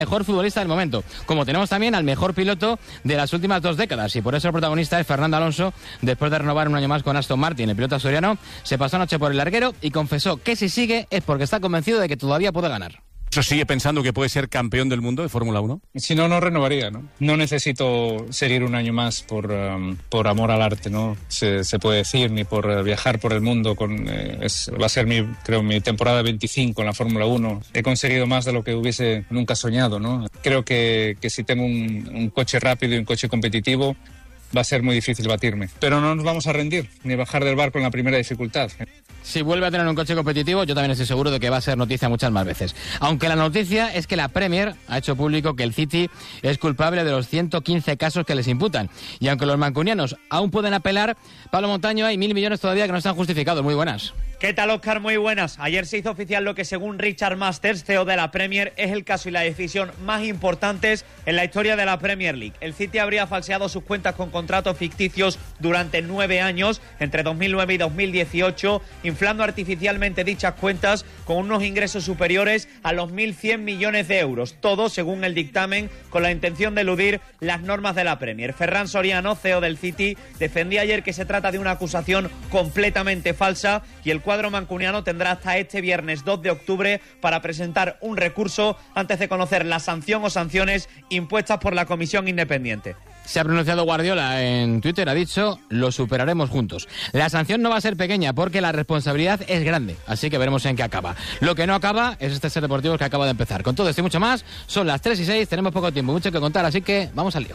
mejor futbolista del momento, como tenemos también al mejor piloto de las últimas 2 décadas, y por eso el protagonista es Fernando Alonso. Después de renovar un año más con Aston Martin, el piloto asturiano se pasó anoche por el larguero y confesó que si sigue es porque está convencido de que todavía puede ganar. ¿Sigue pensando que puede ser campeón del mundo de Fórmula 1? Si no, no renovaría, ¿no? No necesito seguir un año más por amor al arte, ¿no? Se puede decir, ni por viajar por el mundo. Va a ser, creo, mi temporada 25 en la Fórmula 1. He conseguido más de lo que hubiese nunca soñado, ¿no? Creo que si tengo un coche rápido y un coche competitivo, va a ser muy difícil batirme. Pero no nos vamos a rendir, ni bajar del barco en la primera dificultad. Si vuelve a tener un coche competitivo, yo también estoy seguro de que va a ser noticia muchas más veces. Aunque la noticia es que la Premier ha hecho público que el City es culpable de los 115 casos que les imputan. Y aunque los mancunianos aún pueden apelar, Pablo Montaño, hay 1.000 millones todavía que no están justificados. Muy buenas. ¿Qué tal, Óscar? Muy buenas. Ayer se hizo oficial lo que, según Richard Masters, CEO de la Premier, es el caso y la decisión más importantes en la historia de la Premier League. El City habría falseado sus cuentas con contratos ficticios durante 9 años, entre 2009 y 2018, inflando artificialmente dichas cuentas con unos ingresos superiores a los 1.100 millones de euros. Todo, según el dictamen, con la intención de eludir las normas de la Premier. Ferran Soriano, CEO del City, defendía ayer que se trata de una acusación completamente falsa y el cuadro mancuniano tendrá hasta este viernes 2 de octubre para presentar un recurso antes de conocer la sanción o sanciones impuestas por la comisión independiente. Se ha pronunciado Guardiola en Twitter, ha dicho: lo superaremos juntos. La sanción no va a ser pequeña porque la responsabilidad es grande, así que veremos en qué acaba. Lo que no acaba es este Ser Deportivo que acaba de empezar. Con todo esto y mucho más, son las 3:06, tenemos poco tiempo, mucho que contar, así que vamos al lío.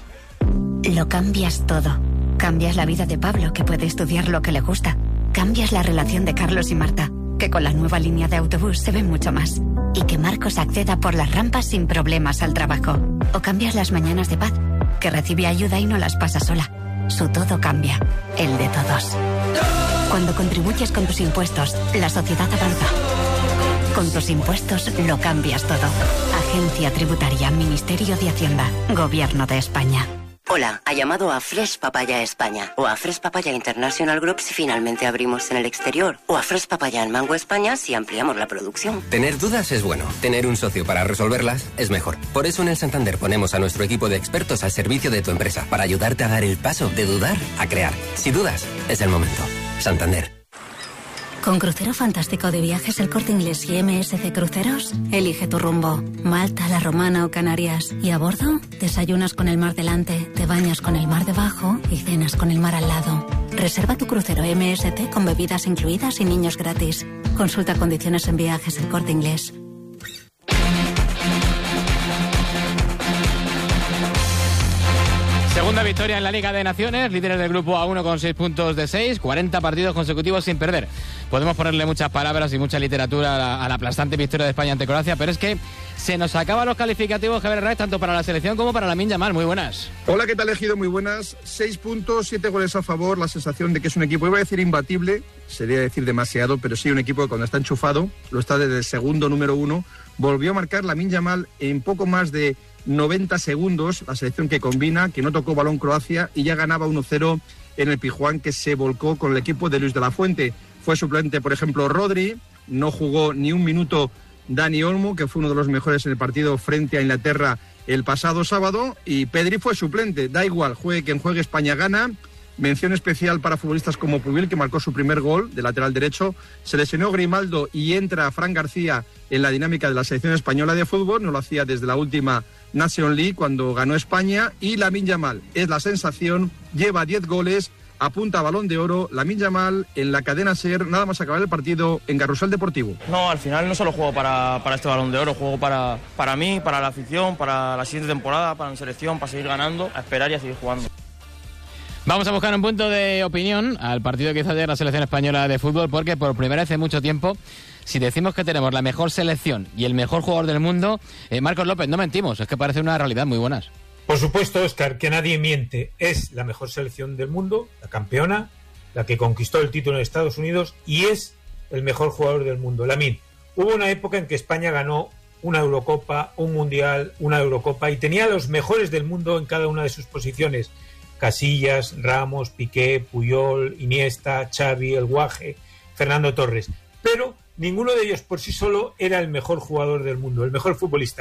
Lo cambias todo. Cambias la vida de Pablo, que puede estudiar lo que le gusta. Cambias la relación de Carlos y Marta, que con la nueva línea de autobús se ven mucho más. Y que Marcos acceda por las rampas sin problemas al trabajo. O cambias las mañanas de Paz, que recibe ayuda y no las pasa sola. Su todo cambia, el de todos. Cuando contribuyes con tus impuestos, la sociedad avanza. Con tus impuestos lo cambias todo. Agencia Tributaria, Ministerio de Hacienda, Gobierno de España. Hola, ha llamado a Fresh Papaya España o a Fresh Papaya International Group si finalmente abrimos en el exterior o a Fresh Papaya en Mango España si ampliamos la producción. Tener dudas es bueno, tener un socio para resolverlas es mejor. Por eso en el Santander ponemos a nuestro equipo de expertos al servicio de tu empresa para ayudarte a dar el paso de dudar a crear. Si dudas, es el momento. Santander. Con Crucero Fantástico de Viajes El Corte Inglés y MSC Cruceros, elige tu rumbo. Malta, La Romana o Canarias. Y a bordo, desayunas con el mar delante, te bañas con el mar debajo y cenas con el mar al lado. Reserva tu crucero MSC con bebidas incluidas y niños gratis. Consulta condiciones en Viajes El Corte Inglés. Segunda victoria en la Liga de Naciones, líderes del grupo A1 con 6 puntos de 6, 40 partidos consecutivos sin perder. Podemos ponerle muchas palabras y mucha literatura a la aplastante victoria de España ante Croacia, pero es que se nos acaban los calificativos, Javier Hernández, tanto para la selección como para Lamine Yamal. Muy buenas. Hola, ¿qué tal, Ejido? Muy buenas. 6 puntos, 7 goles a favor, la sensación de que es un equipo, iba a decir imbatible, sería decir demasiado, pero sí un equipo que cuando está enchufado, lo está desde el segundo número 1, volvió a marcar Lamine Yamal en poco más de 90 segundos, la selección que combina, que no tocó balón Croacia y ya ganaba 1-0 en el Pijuán, que se volcó con el equipo de Luis de la Fuente. Fue suplente, por ejemplo, Rodri, no jugó ni un minuto Dani Olmo, que fue uno de los mejores en el partido frente a Inglaterra el pasado sábado, y Pedri fue suplente. Da igual, juegue quien juegue, España gana. Mención especial para futbolistas como Pubil, que marcó su primer gol de lateral derecho. Se lesionó Grimaldo y entra Fran García en la dinámica de la selección española de fútbol. No lo hacía desde la última Nation League cuando ganó España. Y Lamine Yamal es la sensación, lleva 10 goles, apunta a Balón de Oro. Lamine Yamal en la cadena SER, nada más acabar el partido en Carrusel Deportivo. No, al final no solo juego para este Balón de Oro, juego para mí, para la afición, para la siguiente temporada, para mi selección, para seguir ganando, a esperar y a seguir jugando. Vamos a buscar un punto de opinión al partido que hizo ayer la selección española de fútbol, porque por primera vez en mucho tiempo, si decimos que tenemos la mejor selección y el mejor jugador del mundo, Marcos López, no mentimos, es que parece una realidad. Muy buenas. Por supuesto, Óscar, que nadie miente. Es la mejor selección del mundo, la campeona, la que conquistó el título en Estados Unidos y es el mejor jugador del mundo, Lamine. Hubo una época en que España ganó una Eurocopa, un Mundial, una Eurocopa y tenía a los mejores del mundo en cada una de sus posiciones. Casillas, Ramos, Piqué, Puyol, Iniesta, Xavi, El Guaje, Fernando Torres. Pero ninguno de ellos por sí solo era el mejor jugador del mundo, el mejor futbolista.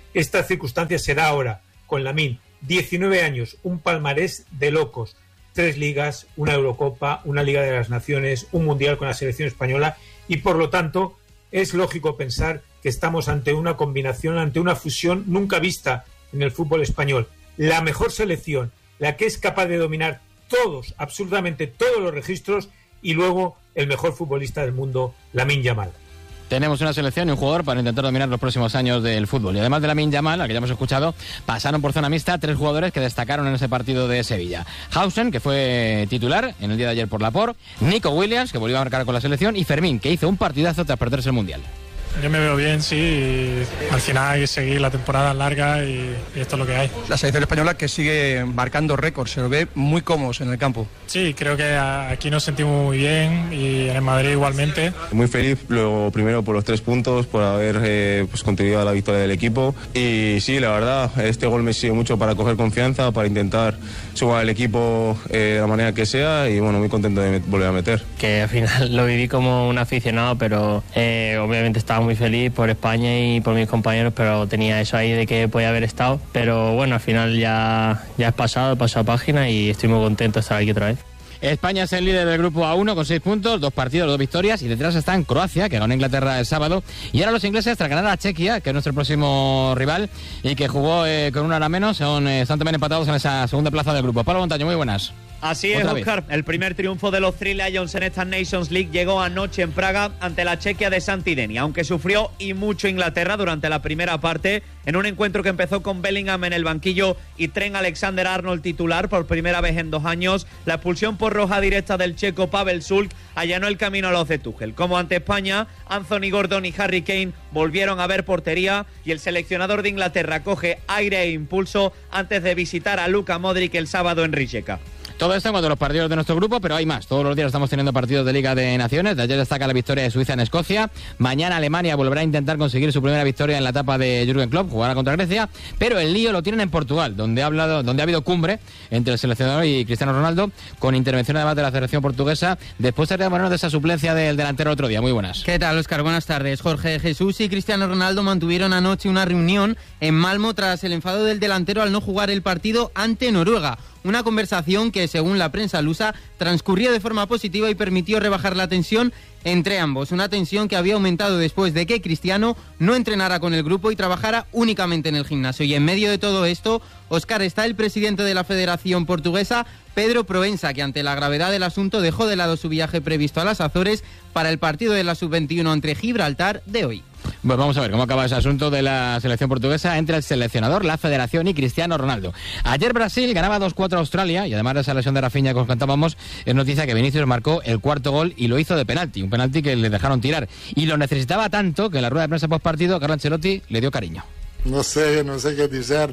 esta circunstancia se da ahora con Lamine. 19 años, un palmarés de locos. 3 ligas, una Eurocopa, una Liga de las Naciones, un Mundial con la selección española y por lo tanto es lógico pensar que estamos ante una combinación, ante una fusión nunca vista en el fútbol español. La mejor selección, la que es capaz de dominar todos, absolutamente todos los registros y luego el mejor futbolista del mundo, Lamine Yamal. Tenemos una selección y un jugador para intentar dominar los próximos años del fútbol. Y además de Lamine Yamal, al que ya hemos escuchado, pasaron por zona mixta 3 jugadores que destacaron en ese partido de Sevilla. Hausen, que fue titular en el día de ayer por Laporte, Nico Williams, que volvió a marcar con la selección, y Fermín, que hizo un partidazo tras perderse el Mundial. Yo me veo bien, sí, y al final hay que seguir, la temporada larga y esto es lo que hay. La selección española que sigue marcando récords, se lo ve muy cómodos en el campo. Sí, creo que aquí nos sentimos muy bien y en el Madrid igualmente. Muy feliz, lo primero por los 3 puntos, por haber contribuido a la victoria del equipo y sí, la verdad, este gol me sirve mucho para coger confianza, para intentar sumar al equipo de la manera que sea y bueno, muy contento de volver a meter. Que al final lo viví como un aficionado, pero obviamente estaba muy feliz por España y por mis compañeros, pero tenía eso ahí de que podía haber estado, pero bueno, al final ya he pasado página y estoy muy contento de estar aquí otra vez. España es el líder del grupo A1 con 6 puntos, 2 partidos, 2 victorias y detrás está en Croacia, que ganó Inglaterra el sábado, y ahora los ingleses tras ganar a Chequia, que es nuestro próximo rival y que jugó con una hora menos, están también empatados en esa segunda plaza del grupo. Pablo Montaño, muy buenas. Así es, Óscar. El primer triunfo de los Three Lions en esta Nations League llegó anoche en Praga ante la Chequia de Santideni, aunque sufrió y mucho Inglaterra durante la primera parte, en un encuentro que empezó con Bellingham en el banquillo y Trent Alexander-Arnold titular por primera vez en 2 años. La expulsión por roja directa del checo Pavel Sulk allanó el camino a los de Tuchel. Como ante España, Anthony Gordon y Harry Kane volvieron a ver portería y el seleccionador de Inglaterra coge aire e impulso antes de visitar a Luka Modric el sábado en Rijeka. Todo esto en cuanto a los partidos de nuestro grupo, pero hay más. Todos los días estamos teniendo partidos de Liga de Naciones. De ayer destaca la victoria de Suiza en Escocia. Mañana Alemania volverá a intentar conseguir su primera victoria en la etapa de Jürgen Klopp, jugará contra Grecia. Pero el lío lo tienen en Portugal, donde ha habido cumbre entre el seleccionador y Cristiano Ronaldo, con intervención además de la Federación Portuguesa. Después de de esa suplencia del delantero otro día. Muy buenas. ¿Qué tal, Óscar? Buenas tardes. Jorge Jesús y Cristiano Ronaldo mantuvieron anoche una reunión en Malmo tras el enfado del delantero al no jugar el partido ante Noruega. Una conversación que, según la prensa lusa, transcurrió de forma positiva y permitió rebajar la tensión entre ambos. Una tensión que había aumentado después de que Cristiano no entrenara con el grupo y trabajara únicamente en el gimnasio. Y en medio de todo esto, Óscar, está el presidente de la Federación Portuguesa, Pedro Proença, que ante la gravedad del asunto dejó de lado su viaje previsto a las Azores para el partido de la Sub-21 entre Gibraltar de hoy. Pues vamos a ver cómo acaba ese asunto de la selección portuguesa entre el seleccionador, la Federación y Cristiano Ronaldo. Ayer Brasil ganaba 2-4 a Australia y además de esa lesión de Rafinha que os contábamos, es noticia que Vinicius marcó el 4º gol y lo hizo de penalti, un penalti que le dejaron tirar. Y lo necesitaba tanto que en la rueda de prensa post partido Carlo Ancelotti le dio cariño. No sé qué decir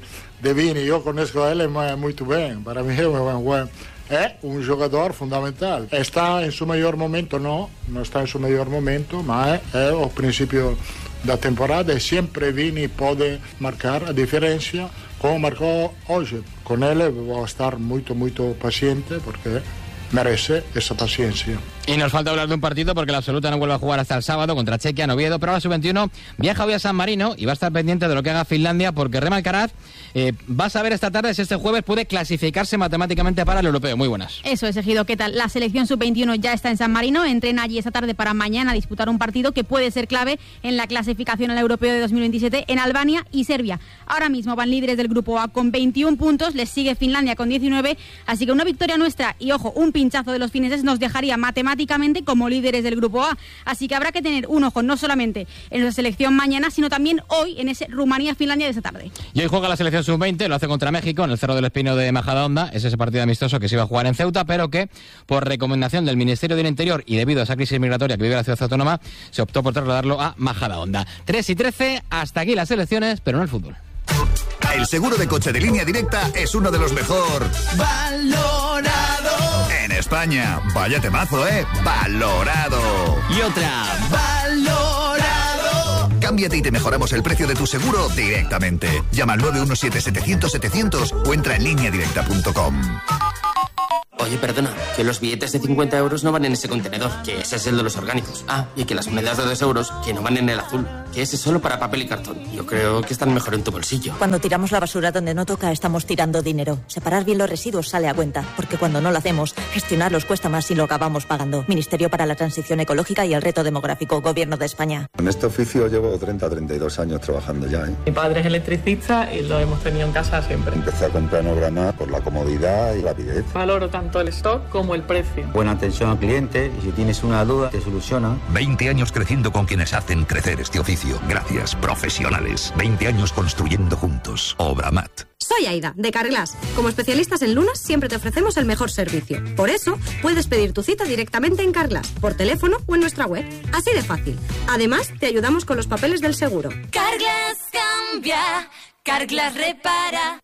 de Vini, yo conozco a él muy bien, para mí es un jugador fundamental. Está en su mejor momento, no está en su mejor momento, pero es al principio da temporada e sempre Vini pode marcar a diferencia como marcou hoje. Con ele vou estar muito paciente porque merece esa paciencia. Y nos falta hablar de un partido porque la absoluta no vuelve a jugar hasta el sábado contra Chequia en Oviedo, pero la Sub-21 viaja hoy a San Marino y va a estar pendiente de lo que haga Finlandia porque Rema Alcaraz va a saber esta tarde si este jueves puede clasificarse matemáticamente para el europeo. Muy buenas. Eso es, Ejido, ¿qué tal? La selección Sub-21 ya está en San Marino, entrena allí esta tarde para mañana disputar un partido que puede ser clave en la clasificación al europeo de 2027 en Albania y Serbia. Ahora mismo van líderes del grupo A con 21 puntos, les sigue Finlandia con 19, así que una victoria nuestra y, ojo, un pinchazo de los fineses nos dejaría matemáticamente como líderes del grupo A. Así que habrá que tener un ojo no solamente en la selección mañana, sino también hoy en ese Rumanía-Finlandia de esta tarde. Y hoy juega la selección Sub-20, lo hace contra México en el Cerro del Espino de Majadahonda. Es ese partido amistoso que se iba a jugar en Ceuta, pero que por recomendación del Ministerio del Interior y debido a esa crisis migratoria que vive la ciudad autónoma, se optó por trasladarlo a Majadahonda. 3:13, hasta aquí las elecciones, pero no el fútbol. El seguro de coche de Línea Directa es uno de los mejor valorado en España. Vaya temazo, valorado. Y otra, valorado. Cámbiate y te mejoramos el precio de tu seguro directamente. Llama al 917-700-700 o entra en lineadirecta.com. Oye, perdona, que los billetes de 50 euros no van en ese contenedor, que ese es el de los orgánicos. Ah, y que las monedas de 2 euros, que no van en el azul, que ese es solo para papel y cartón. Yo creo que están mejor en tu bolsillo. Cuando tiramos la basura donde no toca, estamos tirando dinero. Separar bien los residuos sale a cuenta, porque cuando no lo hacemos, gestionarlos cuesta más y lo acabamos pagando. Ministerio para la Transición Ecológica y el Reto Demográfico, Gobierno de España. En este oficio llevo 32 años trabajando ya. Mi padre es electricista y lo hemos tenido en casa siempre. Empecé a comprar en Obramat por la comodidad y la rapidez. Valoro tanto el stock como el precio. Buena atención al cliente y si tienes una duda te soluciona. 20 años creciendo con quienes hacen crecer este oficio. Gracias, profesionales. 20 años construyendo juntos. Obramat. Soy Aida, de Carglass. Como especialistas en lunas, siempre te ofrecemos el mejor servicio. Por eso, puedes pedir tu cita directamente en Carglass, por teléfono o en nuestra web. Así de fácil. Además, te ayudamos con los papeles del seguro. Carglass cambia, Carglass repara.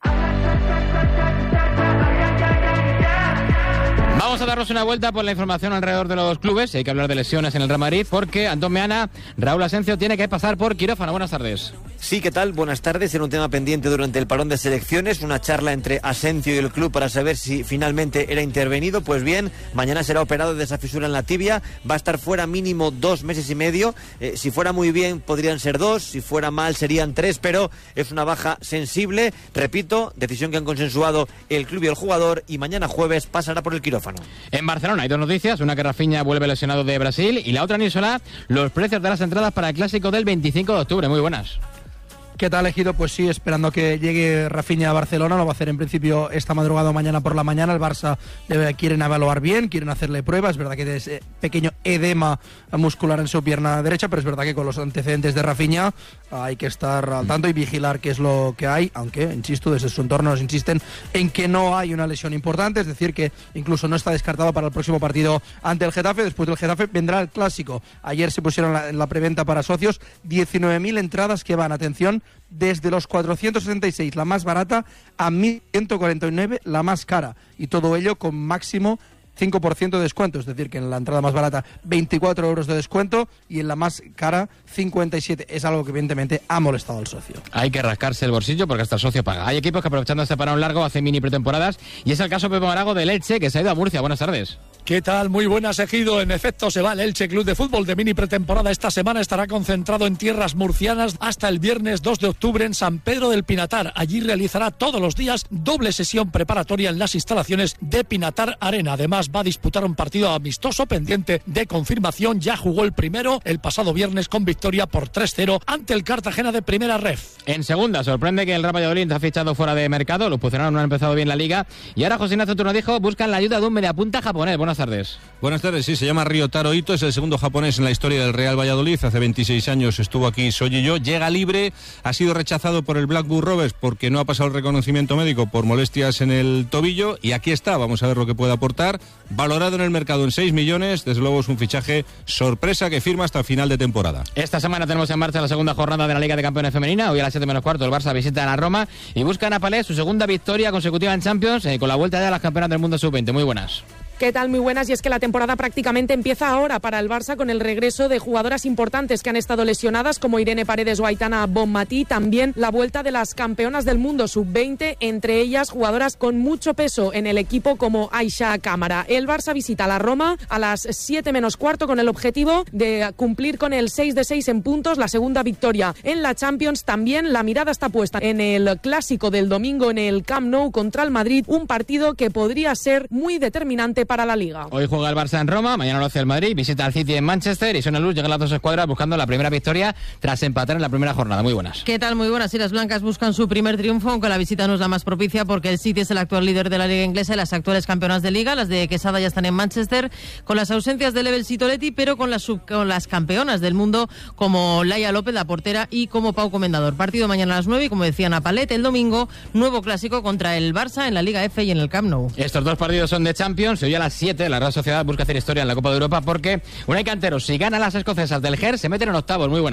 Vamos a darnos una vuelta por la información alrededor de los clubes. Hay que hablar de lesiones en el Real Madrid porque Antón Meana, Raúl Asencio tiene que pasar por quirófano. Buenas tardes. Sí, ¿qué tal? Buenas tardes. Era un tema pendiente durante el parón de selecciones, una charla entre Asencio y el club para saber si finalmente era intervenido. Pues bien, mañana será operado de esa fisura en la tibia. Va a estar fuera mínimo 2 meses y medio. Si fuera muy bien podrían ser 2, si fuera mal serían 3, pero es una baja sensible. Repito, decisión que han consensuado el club y el jugador y mañana jueves pasará por el quirófano. En Barcelona hay 2 noticias, una que Rafinha vuelve lesionado de Brasil y la otra en Isola, los precios de las entradas para el clásico del 25 de octubre. Muy buenas. ¿Qué tal, Ejido? Pues sí, esperando que llegue Rafinha a Barcelona. Lo va a hacer en principio esta madrugada o mañana por la mañana. El Barça quieren evaluar bien, quieren hacerle pruebas. Es verdad que tiene ese pequeño edema muscular en su pierna derecha, pero es verdad que con los antecedentes de Rafinha hay que estar al tanto y vigilar qué es lo que hay, aunque, insisto, desde su entorno nos insisten en que no hay una lesión importante, es decir, que incluso no está descartado para el próximo partido ante el Getafe. Después del Getafe vendrá el Clásico. Ayer se pusieron en la preventa para socios 19.000 entradas que van, atención, desde los 466, la más barata, a 1.149, la más cara. Y todo ello con máximo 5% de descuento, es decir, que en la entrada más barata 24 euros de descuento y en la más cara 57. Es algo que evidentemente ha molestado al socio. Hay que rascarse el bolsillo porque hasta el socio paga. Hay equipos que aprovechando este parón largo hacen mini pretemporadas y es el caso Pepe Marago del Elche, que se ha ido a Murcia. Buenas tardes. ¿Qué tal? Muy buenas, Ejido. En efecto, se va el Elche Club de Fútbol de mini pretemporada. Esta semana estará concentrado en tierras murcianas hasta el viernes 2 de octubre en San Pedro del Pinatar. Allí realizará todos los días doble sesión preparatoria en las instalaciones de Pinatar Arena. Además, va a disputar un partido amistoso pendiente de confirmación. Ya jugó el primero el pasado viernes con victoria por 3-0 ante el Cartagena de Primera Ref. En segunda, sorprende que el Real Valladolid ha fichado fuera de mercado. Los puceranos no han empezado bien la liga. Y ahora José Ignacio Turno buscan la ayuda de un mediapunta japonés. Buenas tardes. Buenas tardes, sí, se llama Ryotaro Ito, es el segundo japonés en la historia del Real Valladolid. Hace 26 años estuvo aquí Soji-yo, llega libre, ha sido rechazado por el Blackburn Rovers porque no ha pasado el reconocimiento médico por molestias en el tobillo y aquí está, vamos a ver lo que puede aportar. Valorado en el mercado en 6 millones, desde luego es un fichaje sorpresa que firma hasta final de temporada. Esta semana tenemos en marcha la segunda jornada de la Liga de Campeones Femenina. Hoy a las 7 menos cuarto el Barça visita a la Roma y buscan a Palés su segunda victoria consecutiva en Champions con la vuelta de las campeonas del mundo sub-20. Muy buenas. ¿Qué tal? Muy buenas. Y es que la temporada prácticamente empieza ahora para el Barça con el regreso de jugadoras importantes que han estado lesionadas como Irene Paredes o Aitana Bonmatí. También la vuelta de las campeonas del mundo sub-20, entre ellas jugadoras con mucho peso en el equipo como Aisha Cámara. El Barça visita la Roma a las 7 menos cuarto con el objetivo de cumplir con el 6 de 6 en puntos, la segunda victoria en la Champions. También la mirada está puesta en el clásico del domingo en el Camp Nou contra el Madrid, un partido que podría ser muy determinante para la Liga. Hoy juega el Barça en Roma, mañana lo hace el Madrid, visita al City en Manchester y son a luz, llegan las dos escuadras buscando la primera victoria tras empatar en la primera jornada. Muy buenas. ¿Qué tal? Muy buenas. Y las blancas buscan su primer triunfo, aunque la visita no es la más propicia porque el City es el actual líder de la Liga Inglesa y las actuales campeonas de Liga. Las de Quesada ya están en Manchester con las ausencias de Lebel Sitoletti, pero con las campeonas del mundo como Laia López, la portera, y como Pau Comendador. Partido mañana a las 9 y como decía Napalet, el domingo nuevo clásico contra el Barça en la Liga F y en el Camp Nou. Estos dos partidos son de Champions. Hoy a las 7 la Real Sociedad busca hacer historia en la Copa de Europa porque Unai Cantero, si gana las escocesas del GER, se meten en octavos. Muy buenas.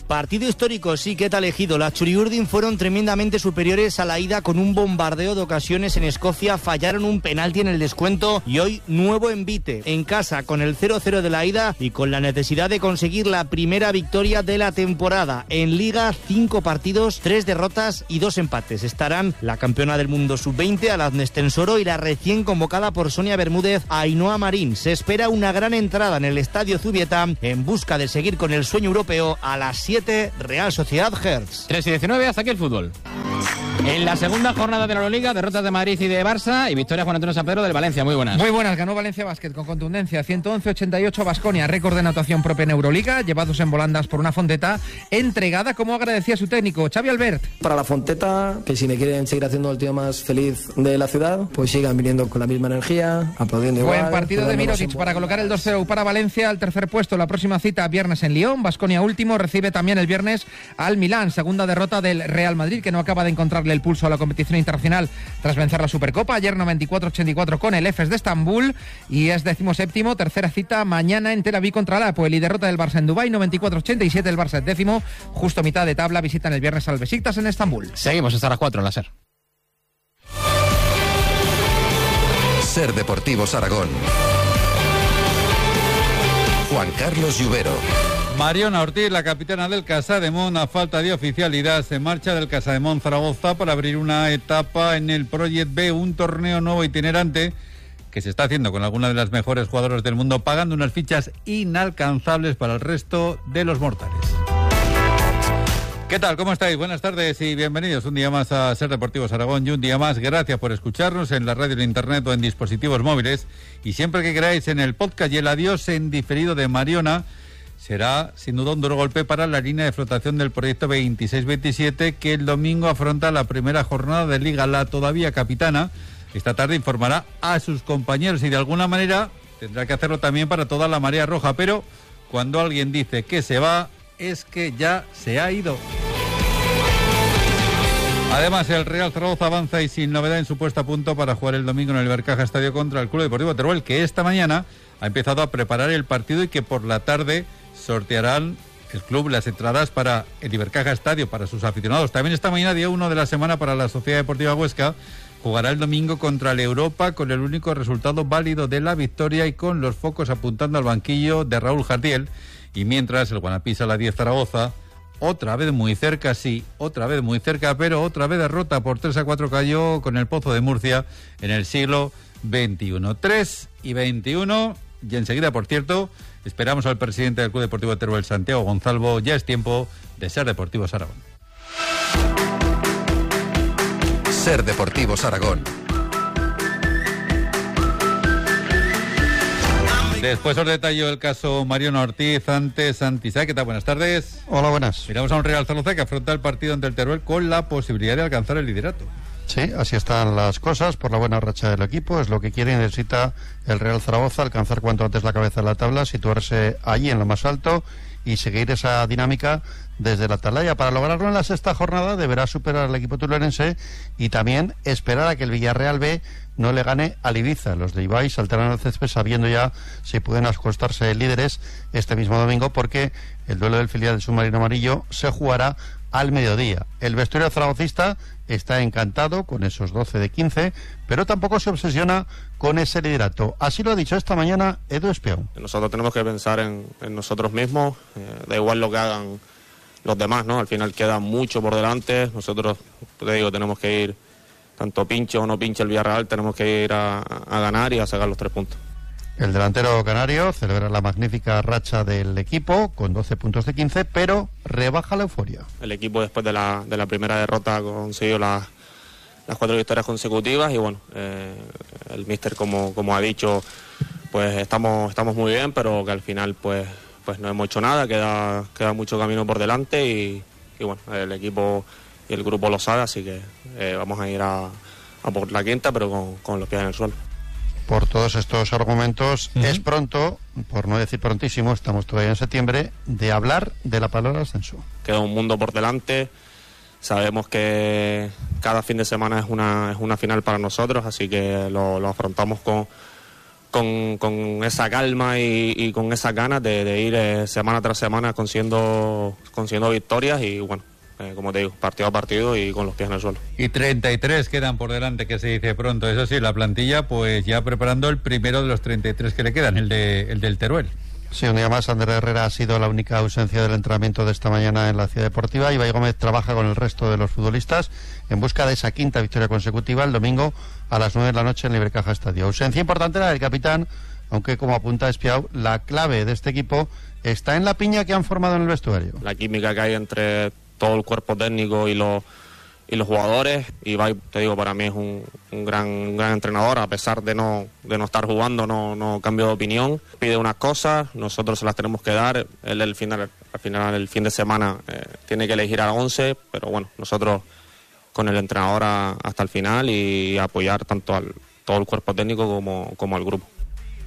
Partido histórico, sí, ¿qué tal elegido? Las Churiurdin fueron tremendamente superiores a la ida con un bombardeo de ocasiones en Escocia, fallaron un penalti en el descuento y hoy nuevo envite en casa con el 0-0 de la ida y con la necesidad de conseguir la primera victoria de la temporada. En Liga, 5 partidos, 3 derrotas y 2 empates. Estarán la campeona del mundo sub-20, Aladnes Tensoro, y la recién convocada por Sonia Bermúdez, Ainhoa Marín. Se espera una gran entrada en el Estadio Zubieta en busca de seguir con el sueño europeo. A las 7, Real Sociedad Hertz. 3:19, hasta aquí el fútbol. En la segunda jornada de la Euroliga, derrotas de Madrid y de Barça y victoria Juan Antonio San Pedro del Valencia. Muy buenas. Muy buenas, ganó Valencia Basket con contundencia, 111-88 Baskonia, récord de anotación propia en Euroliga, llevados en volandas por una Fonteta entregada como agradecía su técnico, Xavi Albert. Para la Fonteta, que si me quieren seguir haciendo el tío más feliz de la ciudad, pues sigan viniendo con la misma energía, aplaudiendo igual. Buen partido de Mirotic para colocar el 2-0 para Valencia, al tercer puesto. La próxima cita viernes en Lyon, Baskonia último, recibe también el viernes al Milán, segunda derrota del Real Madrid, que no acaba de encontrarle el pulso a la competición internacional tras vencer la Supercopa, ayer 94-84 con el Efes de Estambul, y es 17º, tercera cita mañana en Tel Aviv contra el Apoel, y derrota del Barça en Dubái, 94-87, el Barça es 10º, justo mitad de tabla, visitan el viernes al Besiktas en Estambul. Seguimos hasta las 4 en la SER. SER Deportivos Aragón. Juan Carlos Lluvero. Mariona Ortiz, la capitana del Casademont, a falta de oficialidad, se marcha del Casademont Zaragoza para abrir una etapa en el Project B, un torneo nuevo itinerante que se está haciendo con algunas de las mejores jugadoras del mundo, pagando unas fichas inalcanzables para el resto de los mortales. ¿Qué tal? ¿Cómo estáis? Buenas tardes y bienvenidos un día más a SER Deportivos Aragón, y un día más gracias por escucharnos en la radio, en internet o en dispositivos móviles, y siempre que queráis en el podcast. Y el adiós en diferido de Mariona será sin duda un duro golpe para la línea de flotación del proyecto 26-27, que el domingo afronta la primera jornada de Liga. La todavía capitana esta tarde informará a sus compañeros y de alguna manera tendrá que hacerlo también para toda la marea roja, pero cuando alguien dice que se va, es que ya se ha ido. Además, el Real Zaragoza avanza y sin novedad en su puesta a punto para jugar el domingo en el Ibercaja Estadio contra el Club Deportivo Teruel, que esta mañana ha empezado a preparar el partido y que por la tarde sortearán el club las entradas para el Ibercaja Estadio para sus aficionados. También esta mañana, día 1 de la semana para la Sociedad Deportiva Huesca, jugará el domingo contra el Europa con el único resultado válido de la victoria y con los focos apuntando al banquillo de Raúl Jardiel. Y mientras el Guanapisa, la 10 Zaragoza, otra vez muy cerca, sí, otra vez muy cerca, pero otra vez derrota por 3-4 cayó con el Pozo de Murcia en el siglo XXI. 3-21, y enseguida, por cierto, esperamos al presidente del Club Deportivo Teruel, Santiago Gonzalvo. Ya es tiempo de SER Deportivos Aragón. SER Deportivos Aragón. Después os detallo el caso Mariona Ortiz. Antes, Santi Sá, ¿qué tal? Buenas tardes. Hola, buenas. Miramos a un Real Zaragoza que afronta el partido ante el Teruel con la posibilidad de alcanzar el liderato. Sí, así están las cosas, por la buena racha del equipo. Es lo que quiere y necesita el Real Zaragoza, alcanzar cuanto antes la cabeza de la tabla, situarse allí en lo más alto y seguir esa dinámica desde la atalaya. Para lograrlo en la sexta jornada deberá superar al equipo tulense y también esperar a que el Villarreal B no le gane al Ibiza. Los de Ibai saltarán al césped sabiendo ya si pueden acostarse líderes este mismo domingo, porque el duelo del filial del submarino amarillo se jugará al mediodía. El vestuario zaragocista está encantado con esos 12 de 15, pero tampoco se obsesiona con ese liderato. Así lo ha dicho esta mañana Edu Espión. Nosotros tenemos que pensar en nosotros mismos, da igual lo que hagan los demás, ¿no? Al final queda mucho por delante. Nosotros, te digo, tenemos que ir, tanto pinche o no pinche el Villarreal, tenemos que ir a ganar y a sacar los 3 puntos. El delantero canario celebra la magnífica racha del equipo con 12 puntos de 15, pero rebaja la euforia. El equipo, después de la primera derrota, consiguió las 4 victorias consecutivas y bueno, el míster, como ha dicho, pues estamos muy bien, pero que al final pues no hemos hecho nada, queda mucho camino por delante y bueno, el equipo y el grupo lo sabe, así que vamos a ir a por la quinta, pero con los pies en el suelo. Por todos estos argumentos, es pronto, por no decir prontísimo, estamos todavía en septiembre, de hablar de la palabra ascenso. Queda un mundo por delante, sabemos que cada fin de semana es una final para nosotros, así que lo afrontamos con esa calma y con esas ganas de ir semana tras semana consiguiendo victorias y bueno, como te digo, partido a partido y con los pies en el suelo. Y 33 quedan por delante, que se dice pronto. Eso sí, la plantilla pues ya preparando el primero de los 33 que le quedan, el del Teruel. Sí, un día más, Ander Herrera ha sido la única ausencia del entrenamiento de esta mañana en la Ciudad Deportiva. Ibai Gómez trabaja con el resto de los futbolistas en busca de esa quinta victoria consecutiva el domingo a las 9 de la noche en Ibercaja Estadio. Ausencia importante la del capitán, aunque como apunta Espiau, la clave de este equipo está en la piña que han formado en el vestuario. La química que hay entre todo el cuerpo técnico y los jugadores. Ibai, te digo, para mí es un gran entrenador, a pesar de no estar jugando, no cambio de opinión. Pide unas cosas, nosotros se las tenemos que dar. Él al final, el fin de semana, tiene que elegir a 11, pero bueno, nosotros con el entrenador hasta el final y apoyar tanto al todo el cuerpo técnico como al grupo.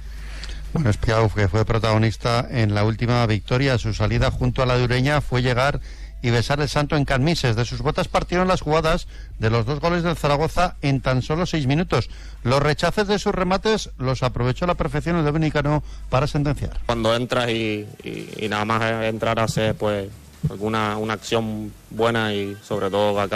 Bueno, Espiau, que fue protagonista en la última victoria, su salida junto a la dureña fue llegar y besar el santo en Can Mises. De sus botas partieron las jugadas de los 2 goles del Zaragoza en tan solo 6 minutos. Los rechaces de sus remates los aprovechó a la perfección el dominicano para sentenciar. Cuando entras y nada más entrar a hacer pues una acción buena y sobre todo que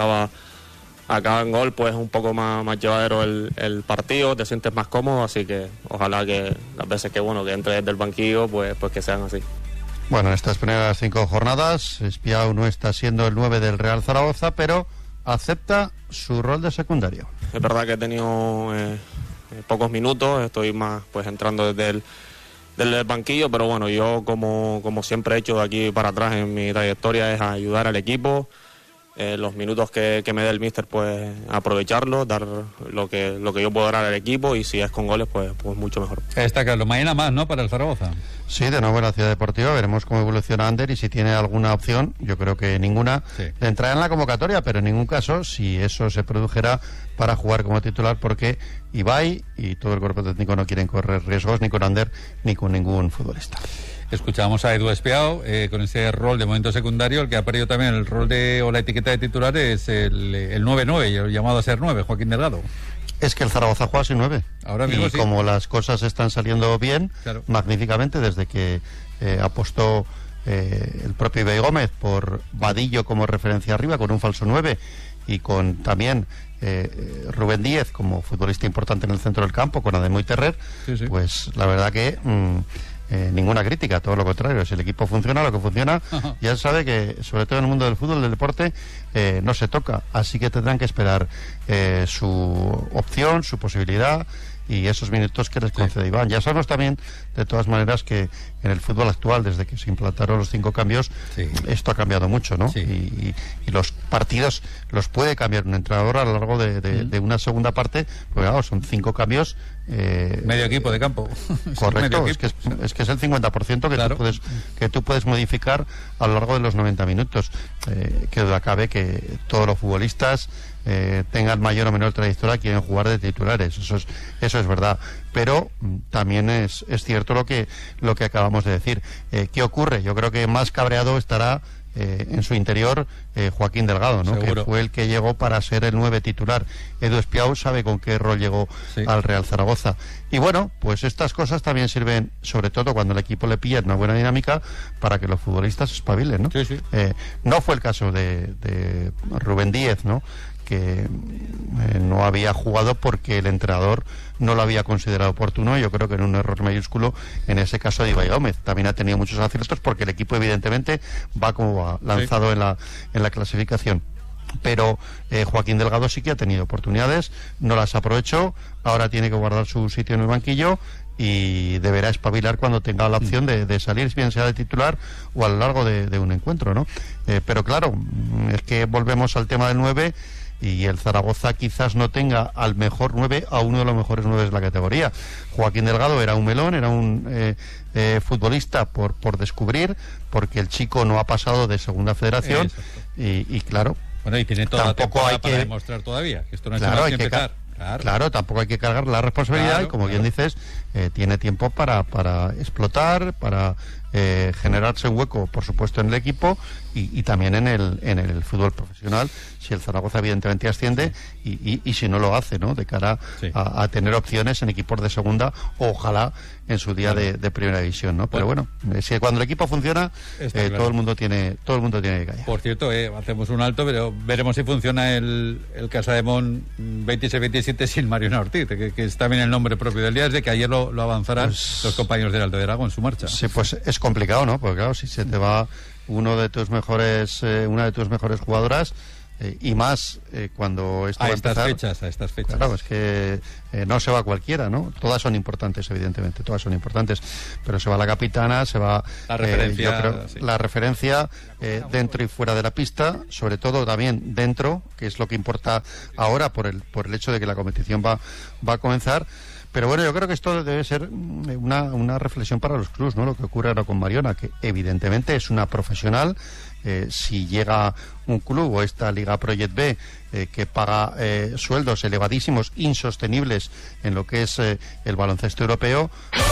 acaba en gol, pues un poco más llevadero el partido, te sientes más cómodo, así que ojalá que las veces que entres desde el banquillo pues que sean así. Bueno, en estas primeras 5 jornadas, Espiau no está siendo el 9 del Real Zaragoza, pero acepta su rol de secundario. Es verdad que he tenido pocos minutos, estoy más pues entrando desde el banquillo, pero bueno, yo como siempre he hecho de aquí para atrás en mi trayectoria es ayudar al equipo. Los minutos que me dé el míster, pues aprovecharlo, dar lo que yo puedo dar al equipo, y si es con goles, pues mucho mejor. Está claro, mañana más, ¿no?, para el Zaragoza. Sí, de nuevo en la Ciudad Deportiva, veremos cómo evoluciona Ander y si tiene alguna opción, yo creo que ninguna, de entrar en la convocatoria, pero en ningún caso si eso se produjera para jugar como titular, porque Ibai y todo el cuerpo técnico no quieren correr riesgos ni con Ander ni con ningún futbolista. Escuchamos a Edu Espiau con ese rol de momento secundario. El que ha perdido también el rol o la etiqueta de titular es el 9-9, el llamado a ser 9, Joaquín Delgado. Es que el Zaragoza juega sin 9. Ahora mismo, y sí, como las cosas están saliendo bien, claro, magníficamente, desde que apostó el propio Ibai Gómez por Vadillo como referencia arriba, con un falso 9, y con también Rubén Díez como futbolista importante en el centro del campo, con Ademoy Terrer, sí. Pues la verdad que ninguna crítica, todo lo contrario. Si el equipo funciona, lo que funciona, ya sabe que, sobre todo en el mundo del fútbol, del deporte, no se toca, así que tendrán que esperar su opción, su posibilidad y esos minutos que les concede Iván. Ya sabemos también, de todas maneras, que en el fútbol actual, desde que se implantaron los 5 cambios, esto ha cambiado mucho, ¿no? Y los partidos los puede cambiar un entrenador a lo largo de una segunda parte, porque claro, son 5 cambios. Medio equipo de campo. Correcto, es que es el 50% que, claro, tú puedes modificar a lo largo de los 90 minutos. Que duda cabe que todos los futbolistas tengan mayor o menor trayectoria, quieren jugar de titulares, eso es verdad, pero también es cierto lo que acabamos de decir. ¿Qué ocurre? Yo creo que más cabreado estará en su interior Joaquín Delgado, ¿no?, que fue el que llegó para ser el 9 titular. Edu Espiau sabe con qué rol llegó al Real Zaragoza. Y bueno, pues estas cosas también sirven, sobre todo cuando el equipo le pilla una buena dinámica, para que los futbolistas espabilen, ¿no? No fue el caso de Rubén Díez, ¿no?, que no había jugado porque el entrenador no lo había considerado oportuno. Yo creo que en un error mayúsculo en ese caso de Ibai Gómez. También ha tenido muchos aciertos porque el equipo evidentemente va como va, lanzado en la clasificación. Pero Joaquín Delgado sí que ha tenido oportunidades, no las aprovechó, ahora tiene que guardar su sitio en el banquillo y deberá espabilar cuando tenga la opción de salir, bien sea de titular o a lo largo de un encuentro, ¿no? Pero claro, es que volvemos al tema del 9, y el Zaragoza quizás no tenga al mejor 9, a uno de los mejores 9 de la categoría. Joaquín Delgado era un melón, era un futbolista por descubrir, porque el chico no ha pasado de segunda federación, y claro, bueno, y tiene toda la temporada para demostrar todavía que esto no es más que empezar. Claro, tampoco hay que cargar la responsabilidad, y como bien dices, tiene tiempo para explotar, para generarse un hueco, por supuesto, en el equipo y también en el fútbol profesional, si el Zaragoza evidentemente asciende y si no lo hace, ¿no? De cara a tener opciones en equipos de segunda, ojalá en su día de primera división, ¿no? Pero bueno, si cuando el equipo funciona, claro. todo el mundo tiene que callar. Por cierto, hacemos un alto, pero veremos si funciona el Casademón 26-27 sin Mariona Ortiz, que es también el nombre propio del día, desde que ayer lo avanzarán los compañeros del Alto de Aragón en su marcha. Sí, pues es complicado, ¿no? Porque claro, si se te va una de tus mejores jugadoras, y más cuando esto va a empezar, a estas fechas. Claro, es que no se va cualquiera, ¿no? Todas son importantes, evidentemente, todas son importantes, pero se va la capitana, se va la referencia, yo creo, la referencia dentro y fuera de la pista, sobre todo también dentro, que es lo que importa ahora por el hecho de que la competición va a comenzar. Pero bueno, yo creo que esto debe ser una reflexión para los clubs, ¿no? Lo que ocurre ahora con Mariona, que evidentemente es una profesional. Si llega un club o esta Liga Project B que paga sueldos elevadísimos, insostenibles en lo que es el baloncesto europeo.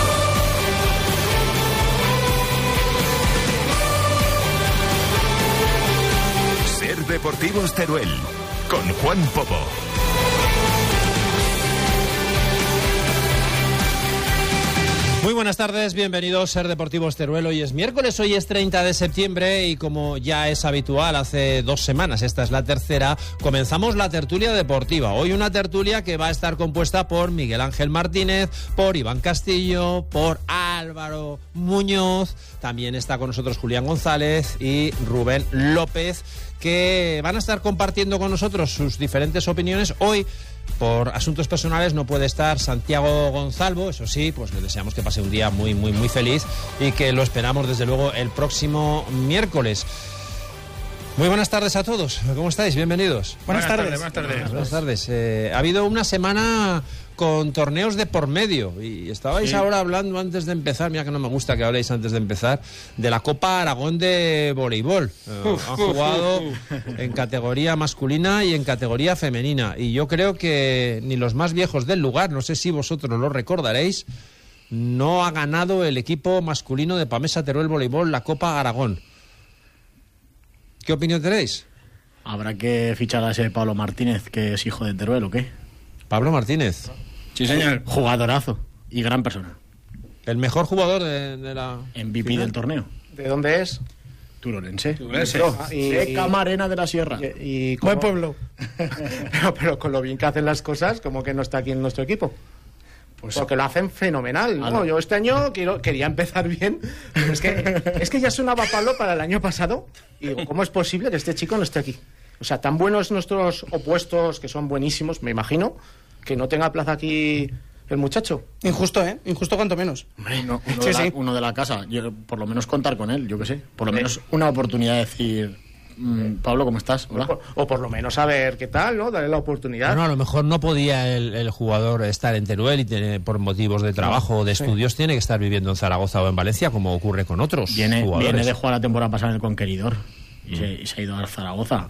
Ser Deportivos Teruel, con Juan Popo. Muy buenas tardes, bienvenidos a Ser Deportivos Teruel. Hoy es miércoles, hoy es 30 de septiembre y como ya es habitual, hace 2 semanas, esta es la tercera, comenzamos la tertulia deportiva. Hoy una tertulia que va a estar compuesta por Miguel Ángel Martínez, por Iván Castillo, por Álvaro Muñoz, también está con nosotros Julián González y Rubén López, que van a estar compartiendo con nosotros sus diferentes opiniones. Hoy, por asuntos personales, no puede estar Santiago Gonzalvo, eso sí, pues le deseamos que pase un día muy, muy, muy feliz y que lo esperamos desde luego el próximo miércoles. Muy buenas tardes a todos, ¿cómo estáis? Bienvenidos. Buenas tardes. Buenas tardes. Ha habido una semana con torneos de por medio y estabais ahora hablando antes de empezar, mira que no me gusta que habléis antes de empezar, de la Copa Aragón de voleibol. Han jugado en categoría masculina y en categoría femenina y yo creo que ni los más viejos del lugar, no sé si vosotros lo recordaréis, no ha ganado el equipo masculino de Pamesa Teruel Voleibol la Copa Aragón. ¿Qué opinión tenéis? Habrá que fichar a ese Pablo Martínez, que es hijo de Teruel, ¿o qué? Pablo Martínez. Sí, señor. Jugadorazo y gran persona. El mejor jugador de la... MVP final del torneo. ¿De dónde es? Turolense. De Camarena de la Sierra. Buen pueblo. pero con lo bien que hacen las cosas, como que no está aquí en nuestro equipo. Pues porque lo hacen fenomenal, ¿no? Yo este año quería empezar bien, pero es que ya sonaba Pablo para el año pasado y digo, ¿cómo es posible que este chico no esté aquí? O sea, tan buenos nuestros opuestos, que son buenísimos, me imagino, que no tenga plaza aquí el muchacho. Injusto, ¿eh? Injusto cuanto menos. Hombre, uno de la casa, yo, por lo menos contar con él, yo qué sé. Por lo menos una oportunidad de decir... Pablo, ¿cómo estás? Hola. O por lo menos saber qué tal, ¿no? Darle la oportunidad. No, a lo mejor no podía el jugador estar en Teruel y por motivos de trabajo o de estudios tiene que estar viviendo en Zaragoza o en Valencia, como ocurre con otros jugadores. Viene de jugar la temporada pasada en el Conqueridor y se ha ido a Zaragoza.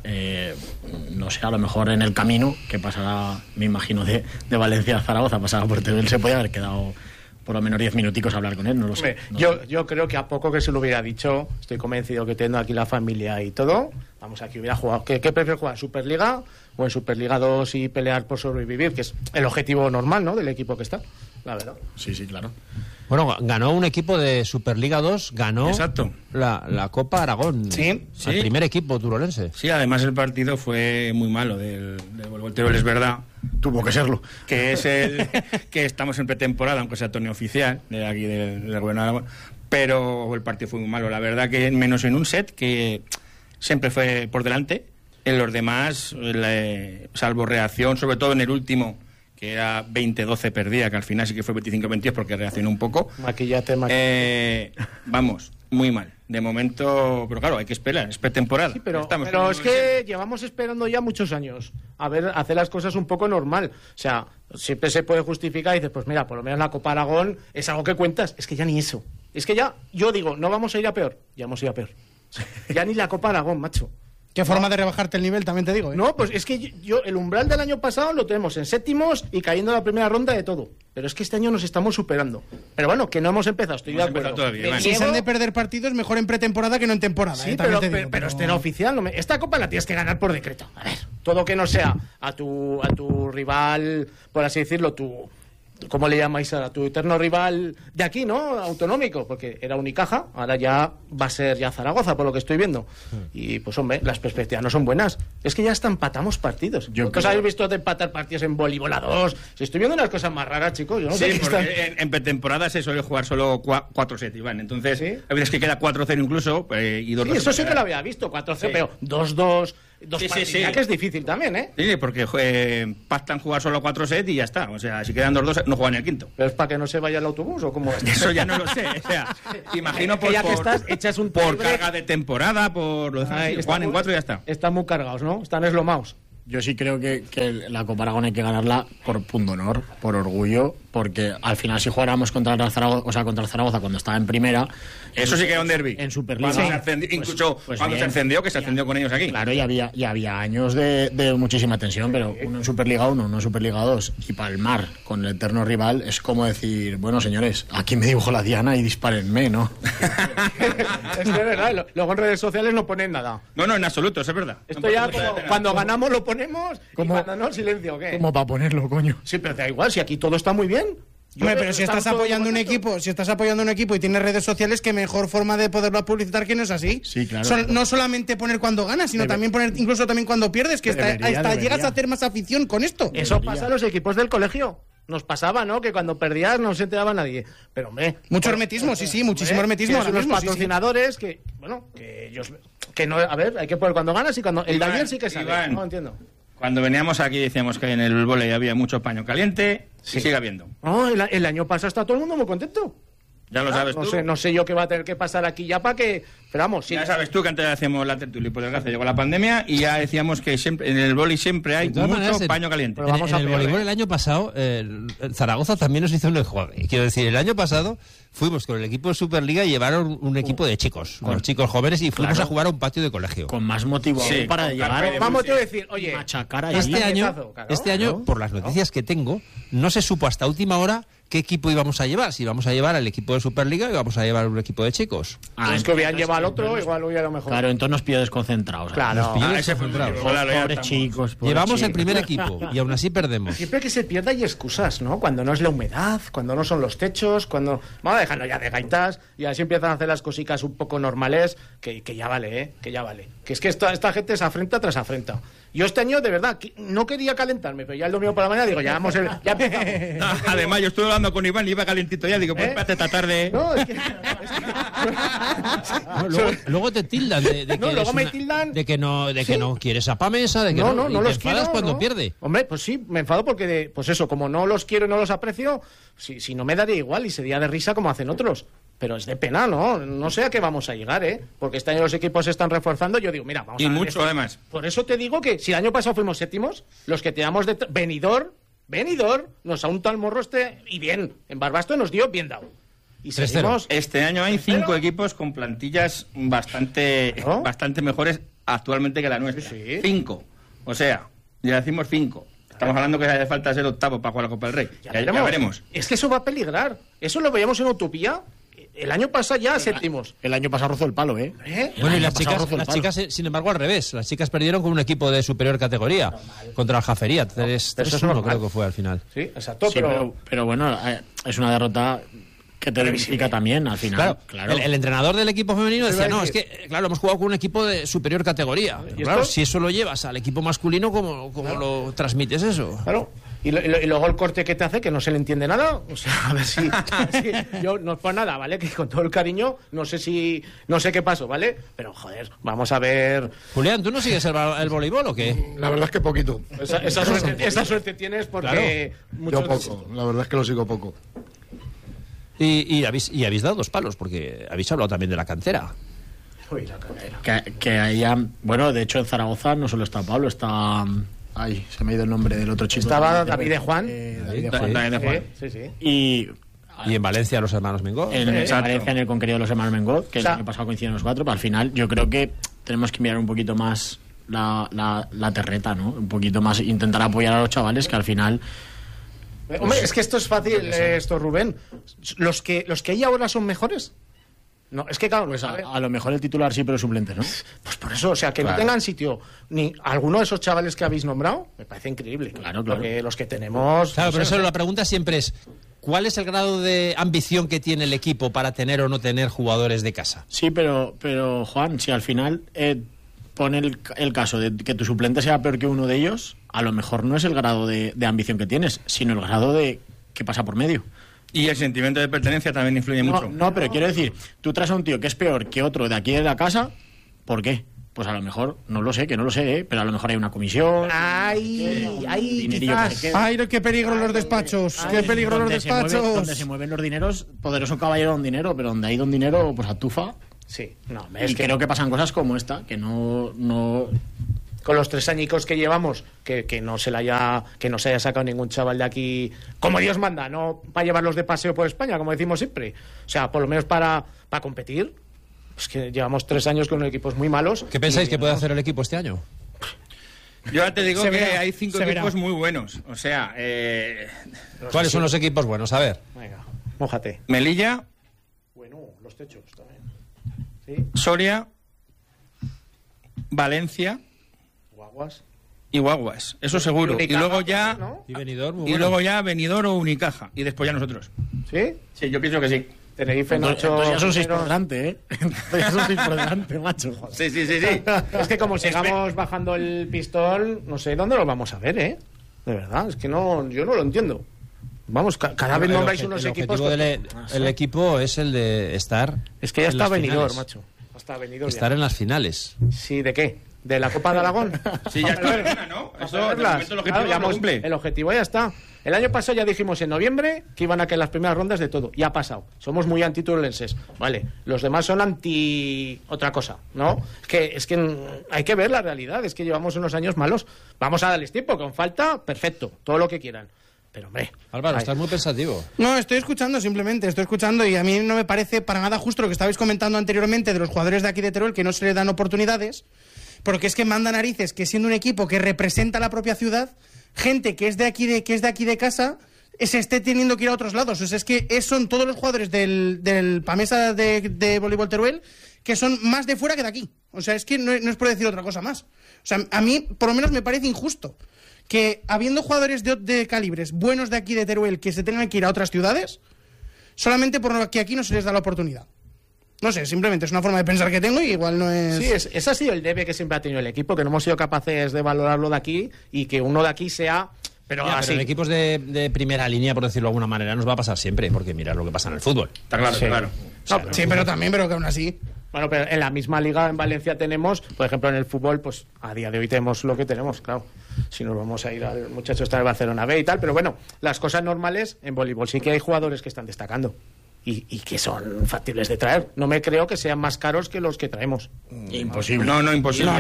No sé, a lo mejor en el camino que pasará, me imagino, de Valencia a Zaragoza, pasará por Teruel, se puede haber quedado por lo menos 10 minuticos a hablar con él, no lo sé. Yo creo que a poco que se lo hubiera dicho, estoy convencido que teniendo aquí la familia y todo, vamos, aquí hubiera jugado. ¿Qué prefiero jugar? ¿Superliga o en Superliga 2 y pelear por sobrevivir? Que es el objetivo normal, ¿no? Del equipo que está, la verdad. Sí, claro. Bueno, ganó un equipo de Superliga 2, ganó Exacto. La Copa Aragón. Sí. El primer equipo turolense. Sí, además el partido fue muy malo del Voleibol Teruel, es verdad. Tuvo que serlo. Que es el que estamos en pretemporada, aunque sea torneo oficial de aquí del Gobierno de Aragón, pero el partido fue muy malo. La verdad que menos en un set, que siempre fue por delante, en los demás, salvo reacción, sobre todo en el último, que era 20-12 perdía, que al final sí que fue 25-22 porque reaccionó un poco. Maquillate. Vamos, muy mal. De momento, pero claro, hay que esperar, es pretemporada. Sí, pero es que llevamos esperando ya muchos años a ver, hacer las cosas un poco normal. O sea, siempre se puede justificar y dices, pues mira, por lo menos la Copa Aragón es algo que cuentas. Es que ya ni eso. Es que ya, yo digo, no vamos a ir a peor. Ya hemos ido a peor. Ya ni la Copa Aragón, macho. Qué forma de rebajarte el nivel, también te digo. No, pues es que yo el umbral del año pasado lo tenemos en séptimos y cayendo en la primera ronda de todo. Pero es que este año nos estamos superando. Pero bueno, que no hemos empezado, estoy de acuerdo. Todavía, si se han de perder partidos, mejor en pretemporada que no en temporada. Sí, pero este era oficial. Esta copa la tienes que ganar por decreto. A ver, todo que no sea a tu rival, por así decirlo, ¿cómo le llamáis a tu eterno rival de aquí, no? Autonómico, porque era Unicaja, ahora ya va a ser ya Zaragoza, por lo que estoy viendo. Y pues hombre, las perspectivas no son buenas. Es que ya hasta empatamos partidos. ¿Vosotros habéis visto de empatar partidos en voleibol a 2? Si estoy viendo unas cosas más raras, chicos. Yo no sé porque en pretemporada se suele jugar solo 4-7, Iván. Entonces, ¿sí? A veces que queda 4-0 incluso, y 2-2. Sí, eso sí que lo había visto, 4-0, sí. Pero 2-2... que es difícil también, ¿eh? Sí, porque pactan jugar solo 4 sets y ya está. O sea, si quedan 2-2, no juegan el quinto. ¿Pero es para que no se vaya el autobús o cómo es? Eso ya no lo sé. O sea, imagino por carga de temporada, por lo de Juan en 4 y ya está. Están muy cargados, ¿no? Están eslomados. Yo sí creo que la Copa Aragón hay que ganarla por punto honor, por orgullo, porque al final si jugáramos contra el Zaragoza cuando estaba en primera... Eso sí que era un derbi. En Superliga. Incluso cuando se encendió, que se encendió con ellos aquí. Claro, ya había años de muchísima tensión, pero uno en Superliga 1, uno en Superliga 2, y palmar con el eterno rival es como decir, bueno, señores, aquí me dibujo la diana y dispárenme, ¿no? Es de verdad, luego en redes sociales no ponen nada. No, en absoluto, eso es verdad. Esto ya cuando ganamos lo ponemos y cuando no, silencio, ¿qué? Como para ponerlo, coño. Sí, pero te da igual, si aquí todo está muy bien. Hombre, pero si estás apoyando un equipo y tienes redes sociales, qué mejor forma de poderlo publicitar que no es así. Sí, claro. No solamente poner cuando ganas, sino también poner incluso también cuando pierdes, que llegas a hacer más afición con esto. Eso pasa a los equipos del colegio. Nos pasaba, ¿no? Que cuando perdías no se enteraba nadie. Pero, hombre... Mucho hermetismo, sí, muchísimo hermetismo. Son los patrocinadores que, bueno, que ellos... Que no, a ver, hay que poner cuando ganas y cuando... El de ayer sí que sale, Iván, no entiendo. Cuando veníamos aquí decíamos que en el vóley había mucho paño caliente, sí. Y sigue habiendo. No, el año pasado está todo el mundo muy contento. Ya lo sabes tú. No sé yo qué va a tener que pasar aquí ya para que... Pero vamos, sí. Ya sabes tú que antes hacíamos la tertulia y por desgracia llegó la pandemia y ya decíamos que siempre en el vóley siempre hay mucho paño caliente. En el voleibol el año pasado, Zaragoza también nos hizo un enjuague. Quiero decir, el año pasado fuimos con el equipo de Superliga y llevaron un equipo de chicos, con los chicos jóvenes, y fuimos a jugar a un patio de colegio. Con más motivo para llegar. Vamos a decir, oye, este año, por las noticias que tengo, no se supo hasta última hora qué equipo íbamos a llevar. Si íbamos a llevar al equipo de Superliga o íbamos a llevar un equipo de chicos. Es que hubieran llevado al otro, igual hubiera lo mejor. Claro, entonces nos pilló desconcentrados. Claro. Pobres chicos. Llevamos el primer equipo y aún así perdemos. Siempre que se pierda hay excusas, ¿no? Cuando no es la humedad, cuando no son los techos, cuando... Vamos a dejarlo ya de gaitas y así empiezan a hacer las cositas un poco normales, que ya vale, que ya vale. Que es que esta gente es afrenta tras afrenta. Yo este año, de verdad, no quería calentarme, pero ya el domingo por la mañana digo, ya vamos ya empezamos. No, además, yo estuve hablando con Iván y iba calentito ya, digo, pues espérate esta tarde. No, es que... luego te tildan de que no quieres a Pamesa, de que no los enfadas cuando pierde. Hombre, pues sí, me enfado porque, pues eso, como no los quiero y no los aprecio, si no me daría igual y sería de risa como hacen otros. Pero es de pena, ¿no? No sé a qué vamos a llegar, ¿eh? Porque este año los equipos se están reforzando. Yo digo, mira, vamos a ver. Y mucho, además. Por eso te digo que si el año pasado fuimos séptimos, los que teníamos de... Venidor, nos ha untado el morro y bien. En Barbasto nos dio bien dado. Y seguimos... Este año hay 5 equipos con plantillas bastante mejores actualmente que la nuestra. Sí. 5. O sea, ya decimos 5. Estamos hablando que hace falta ser octavo para jugar la Copa del Rey. Ya veremos. Es que eso va a peligrar. Eso lo veíamos en Utopía. El año pasado ya séptimos. El año pasado rozó el palo, ¿eh? Bueno, y las chicas, sin embargo, al revés. Las chicas perdieron con un equipo de superior categoría contra el Jafería. 3-1 creo que fue al final. Sí, exacto. Sí, pero bueno, es una derrota que te significa también al final. Claro. El entrenador del equipo femenino decía, no, es que, claro, hemos jugado con un equipo de superior categoría. Claro, si eso lo llevas al equipo masculino, ¿cómo lo transmites eso? Claro. Y luego el corte que te hace, que no se le entiende nada. O sea, a ver si yo no es por nada, ¿vale? Que con todo el cariño, no sé qué pasó, ¿vale? Pero, joder, vamos a ver... Julián, ¿tú no sigues el voleibol o qué? La verdad es que poquito. Esa suerte tienes porque... Claro. Yo poco, la verdad es que lo sigo poco. Y habéis dado 2 palos, porque habéis hablado también de la cantera. Uy, la cantera. Que haya... Bueno, de hecho, en Zaragoza no solo está Pablo, está... Ay, se me ha ido el nombre del otro chico. Estaba David de Juan. David de Juan. Sí. Y en Valencia los hermanos Mengot. En Valencia, en el Conquerido de los hermanos Mengot, que el año pasado coincidieron los 4, pero al final yo creo que tenemos que mirar un poquito más la terreta, ¿no? Un poquito más, intentar apoyar a los chavales que al final... Hombre, es que esto es fácil, esto, Rubén. ¿Los que hay ahora son mejores? No, es que claro, pues a lo mejor el titular sí, pero suplente, ¿no? Pues por eso, o sea, que no tengan sitio ni alguno de esos chavales que habéis nombrado, me parece increíble. Claro. Porque los que tenemos... Claro, pero eso la pregunta siempre es, ¿cuál es el grado de ambición que tiene el equipo para tener o no tener jugadores de casa? Sí, pero Juan, si al final pone el caso de que tu suplente sea peor que uno de ellos, a lo mejor no es el grado de ambición que tienes, sino el grado de que pasa por medio. Y el sentimiento de pertenencia también influye mucho. No, pero quiero decir, tú traes a un tío que es peor que otro de aquí de la casa, ¿por qué? Pues a lo mejor, no lo sé, pero a lo mejor hay una comisión. ¡Ay, qué peligro los despachos! ¡Qué peligro los despachos! Donde se mueven los dineros, poderoso caballero don dinero, pero donde hay don dinero, pues atufa. Sí, no, es que creo que pasan cosas como esta, que no... Con los 3 añicos que llevamos, que no se haya sacado ningún chaval de aquí como Dios manda, no para llevarlos de paseo por España, como decimos siempre. O sea, por lo menos para competir. Es que llevamos 3 años con equipos muy malos. ¿Qué pensáis que puede hacer el equipo este año? Yo ya te digo que hay 5 equipos muy buenos. O sea... ¿Cuáles son los equipos buenos? A ver. Venga, mójate. Melilla. Bueno, los techos también. ¿Sí? Soria. Valencia. Y Guaguas, eso seguro. Unicaja, y luego ya Benidorm, ya Benidorm o Unicaja y después ya nosotros. ¿Sí? Sí, yo pienso que sí. Tenerife, Entonces ya son 6 por delante, ¿eh? Entonces ya son 6 por delante, macho. Sí. Es que como sigamos bajando el pistón, no sé dónde lo vamos a ver, ¿eh? De verdad, es que yo no lo entiendo. Vamos, cada vez nombráis unos equipos... El equipo es el de estar... Es que ya está Benidorm, macho. Hasta Benidorm estar en las finales. Sí, ¿de qué? ¿De la Copa de Aragón? Sí, ya está, ¿no? Eso, de momento, el objetivo no cumple. El objetivo ya está. El año pasado ya dijimos en noviembre que iban a caer las primeras rondas de todo. Ya ha pasado. Somos muy antitubelenses. Vale. Los demás son anti otra cosa, ¿no? Es que hay que ver la realidad. Es que llevamos unos años malos. Vamos a darles tiempo. Con falta, perfecto. Todo lo que quieran. Pero, hombre... Álvaro, estás muy pensativo. No, estoy escuchando y a mí no me parece para nada justo lo que estabais comentando anteriormente de los jugadores de aquí de Teruel, que no se les dan oportunidades, porque es que manda narices que siendo un equipo que representa la propia ciudad, gente que es de aquí de casa se esté teniendo que ir a otros lados. O sea, es que son todos los jugadores del Pamesa de voleibol Teruel que son más de fuera que de aquí. O sea, es que no es por decir otra cosa más. O sea, a mí por lo menos me parece injusto que habiendo jugadores de calibres buenos de aquí de Teruel que se tengan que ir a otras ciudades solamente porque aquí no se les da la oportunidad. No sé, simplemente es una forma de pensar que tengo y igual no es... Sí, ese ha sido el debe que siempre ha tenido el equipo, que no hemos sido capaces de valorarlo de aquí y que uno de aquí sea... Pero en equipos de primera línea, por decirlo de alguna manera, nos va a pasar siempre, porque mirad lo que pasa en el fútbol. Está claro, sí. Claro. Sí, pero que aún así... Bueno, pero en la misma liga en Valencia tenemos, por ejemplo, en el fútbol, pues a día de hoy tenemos lo que tenemos, claro. Si nos vamos a ir al muchacho está de Barcelona B y tal, pero bueno, las cosas normales en voleibol sí que hay jugadores que están destacando y que son factibles de traer. No me creo que sean más caros que los que traemos. Imposible. No, imposible.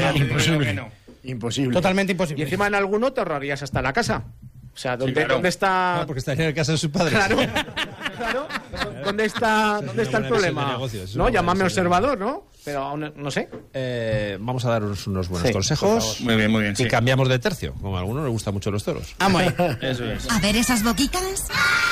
Imposible. Totalmente imposible. Y encima en alguno te ahorrarías hasta la casa. O sea, ¿dónde está...? Claro, porque estaría en casa de sus padres. Claro. ¿Dónde está el problema? ¿No? Llámame observador, ¿no? Pero aún no sé. Vamos a daros unos buenos consejos. Muy bien. Y cambiamos de tercio. Como a algunos les gustan mucho los toros. Vamos ahí. Eso es. A ver esas boquitas.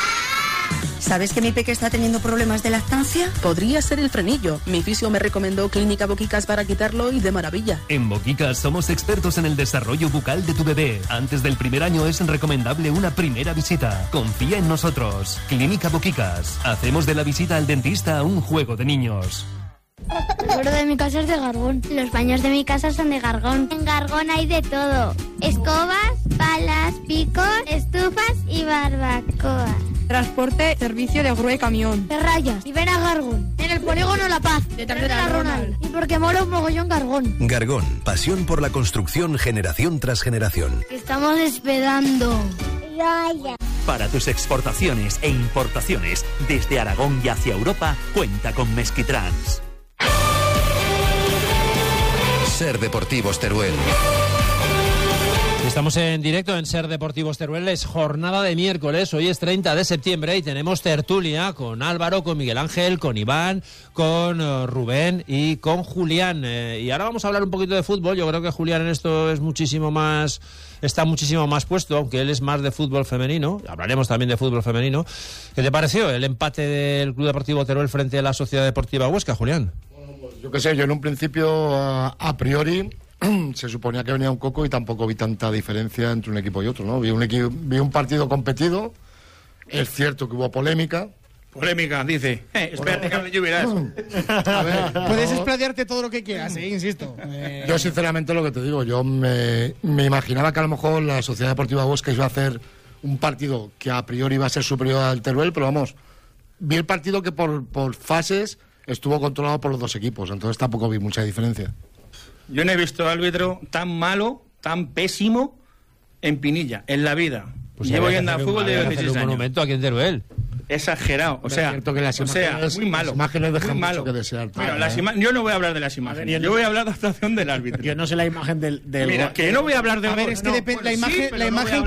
¿Sabes que mi peque está teniendo problemas de lactancia? Podría ser el frenillo. Mi fisio me recomendó Clínica Boquicas para quitarlo y de maravilla. En Boquicas somos expertos en el desarrollo bucal de tu bebé. Antes del primer año es recomendable una primera visita. Confía en nosotros. Clínica Boquicas. Hacemos de la visita al dentista un juego de niños. El suelo de mi casa es de Gargón. Los baños de mi casa son de Gargón. En Gargón hay de todo. Escobas, palas, picos, estufas y barbacoas. Transporte, servicio de grúa y camión. De rayas. Y ven a Gargón. En el polígono La Paz. Detrás de la Ronald. Y porque mola un mogollón Gargón. Gargón. Pasión por la construcción generación tras generación. Estamos esperando. Raya. Para tus exportaciones e importaciones desde Aragón y hacia Europa, cuenta con Mesquitrans. Ser Deportivos Teruel. Estamos en directo en Ser Deportivos Teruel, es jornada de miércoles, hoy es 30 de septiembre y tenemos tertulia con Álvaro, con Miguel Ángel, con Iván, con Rubén y con Julián. Y ahora vamos a hablar un poquito de fútbol. Yo creo que Julián en esto es está muchísimo más puesto, aunque él es más de fútbol femenino. Hablaremos también de fútbol femenino. ¿Qué te pareció el empate del Club Deportivo Teruel frente a la Sociedad Deportiva Huesca, Julián? Bueno, pues yo qué sé, yo en un principio a priori se suponía que venía un coco y tampoco vi tanta diferencia entre un equipo y otro, ¿no? Vi un partido competido. Es cierto que hubo polémica. Polémica, dice. Espérate que hable yo, verás. A ver, puedes explayarte todo lo que quieras, insisto. Yo sinceramente lo que te digo, yo me imaginaba que a lo mejor la Sociedad Deportiva Huesca iba a hacer un partido que a priori iba a ser superior al Teruel, pero vamos, vi el partido que por fases estuvo controlado por los dos equipos, entonces tampoco vi mucha diferencia. Yo no he visto árbitro tan malo, tan pésimo en Pinilla, en la vida. Pues llevo yendo a fútbol de 16 un años. Monumento aquí en Teruel. Exagerado, o sea, muy malo. Las imágenes dejan muy malo. mucho que desear. Pero yo no voy a hablar de las imágenes, yo voy a hablar de la actuación del árbitro. Yo no sé la imagen del Mira, que no voy a hablar de a ver, es que la imagen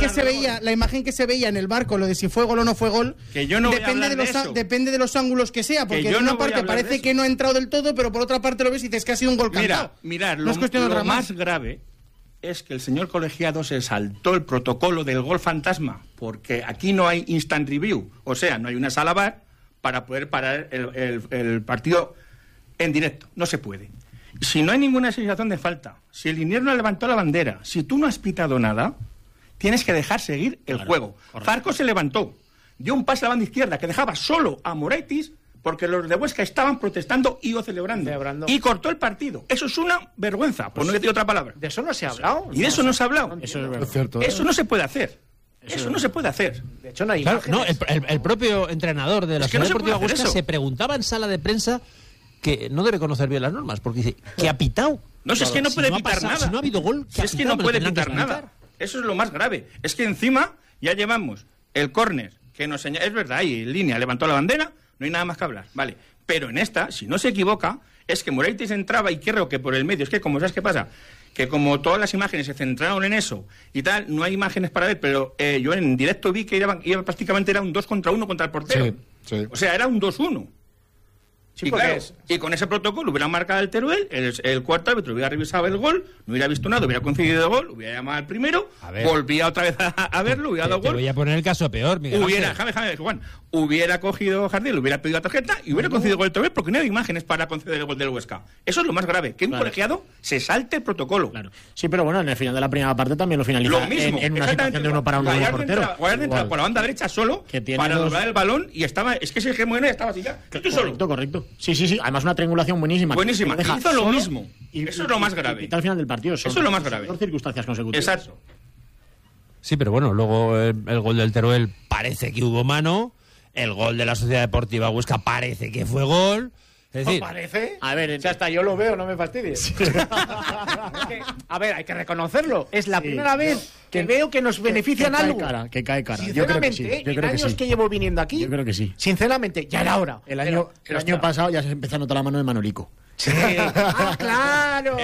que se veía en el barco, lo de si fue gol o no fue gol, que yo no depende de los ángulos que sea, porque de una parte parece que no ha entrado del todo, pero por otra parte lo ves y dices que ha sido un gol cantado. Mirad, lo más grave es que el señor colegiado se saltó el protocolo del gol fantasma, porque aquí no hay instant review, o sea, no hay una sala VAR para poder parar el partido en directo. No se puede. Si no hay ninguna situación de falta, si el liniero no levantó la bandera, si tú no has pitado nada, tienes que dejar seguir el juego. Correcto. Zarco se levantó, dio un pase a la banda izquierda que dejaba solo a Moraitis, porque los de Huesca estaban protestando y o celebrando. Y cortó el partido. Eso es una vergüenza, por no decir otra palabra. De eso no se ha hablado. Y de eso no se ha hablado. Eso es cierto. Eso no se puede hacer. Eso no se puede hacer. De hecho, no hay claro, no, el propio entrenador de la Sociedad Deportiva Huesca se preguntaba en sala de prensa que no debe conocer bien las normas, porque dice que ha pitado. No, si es que no puede pitar nada. Si no ha habido gol, es que no puede pitar nada. Eso es lo más grave. Es que encima ya llevamos el córner, que nos señala, es verdad, ahí en línea levantó la bandera, no hay nada más que hablar. Vale. Pero en esta, si no se equivoca, es que Moraitis entraba y creo que por el medio, es que como sabes qué pasa, que como todas las imágenes se centraron en eso y tal, no hay imágenes para ver, pero yo en directo vi que iba prácticamente era un 2 contra 1 contra el portero. Sí. O sea, era un 2-1. Sí, y claro, y con ese protocolo hubiera marcado el Teruel, el cuarto árbitro hubiera revisado el gol, no hubiera visto nada, hubiera concedido el gol, hubiera llamado al primero, volvía otra vez a verlo, hubiera dado gol. Te voy a poner el caso peor, Miguel. Juan, hubiera cogido Jardín, le hubiera pedido la tarjeta y hubiera concedido el gol del Teruel porque no hay imágenes para conceder el gol del Huesca. Eso es lo más grave, que un colegiado se salte el protocolo. Claro. Sí, pero bueno, en el final de la primera parte también lo finaliza lo mismo, en una situación de uno para uno del portero. Guardia entra por la banda derecha solo para doblar el balón y estaba, es que ese Gemona estaba así ya. Correcto. Sí. Además una triangulación buenísima. Hizo lo mismo. Y eso es lo más grave. Y al final del partido. Eso es lo más grave. Dos circunstancias consecutivas. Exacto. Sí, pero bueno, luego el gol del Teruel parece que hubo mano. El gol de la Sociedad Deportiva Huesca parece que fue gol. Es decir, ¿no parece? A ver, si hasta yo lo veo, no me fastidies. A ver, hay que reconocerlo. Es la primera vez que veo que nos benefician algo. Que cae cara. Yo creo que sí. En años que llevo viniendo aquí, yo creo que sí. Sinceramente, ya era hora. El año pasado ya se empezó a notar la mano de Manolico. Sí. Claro.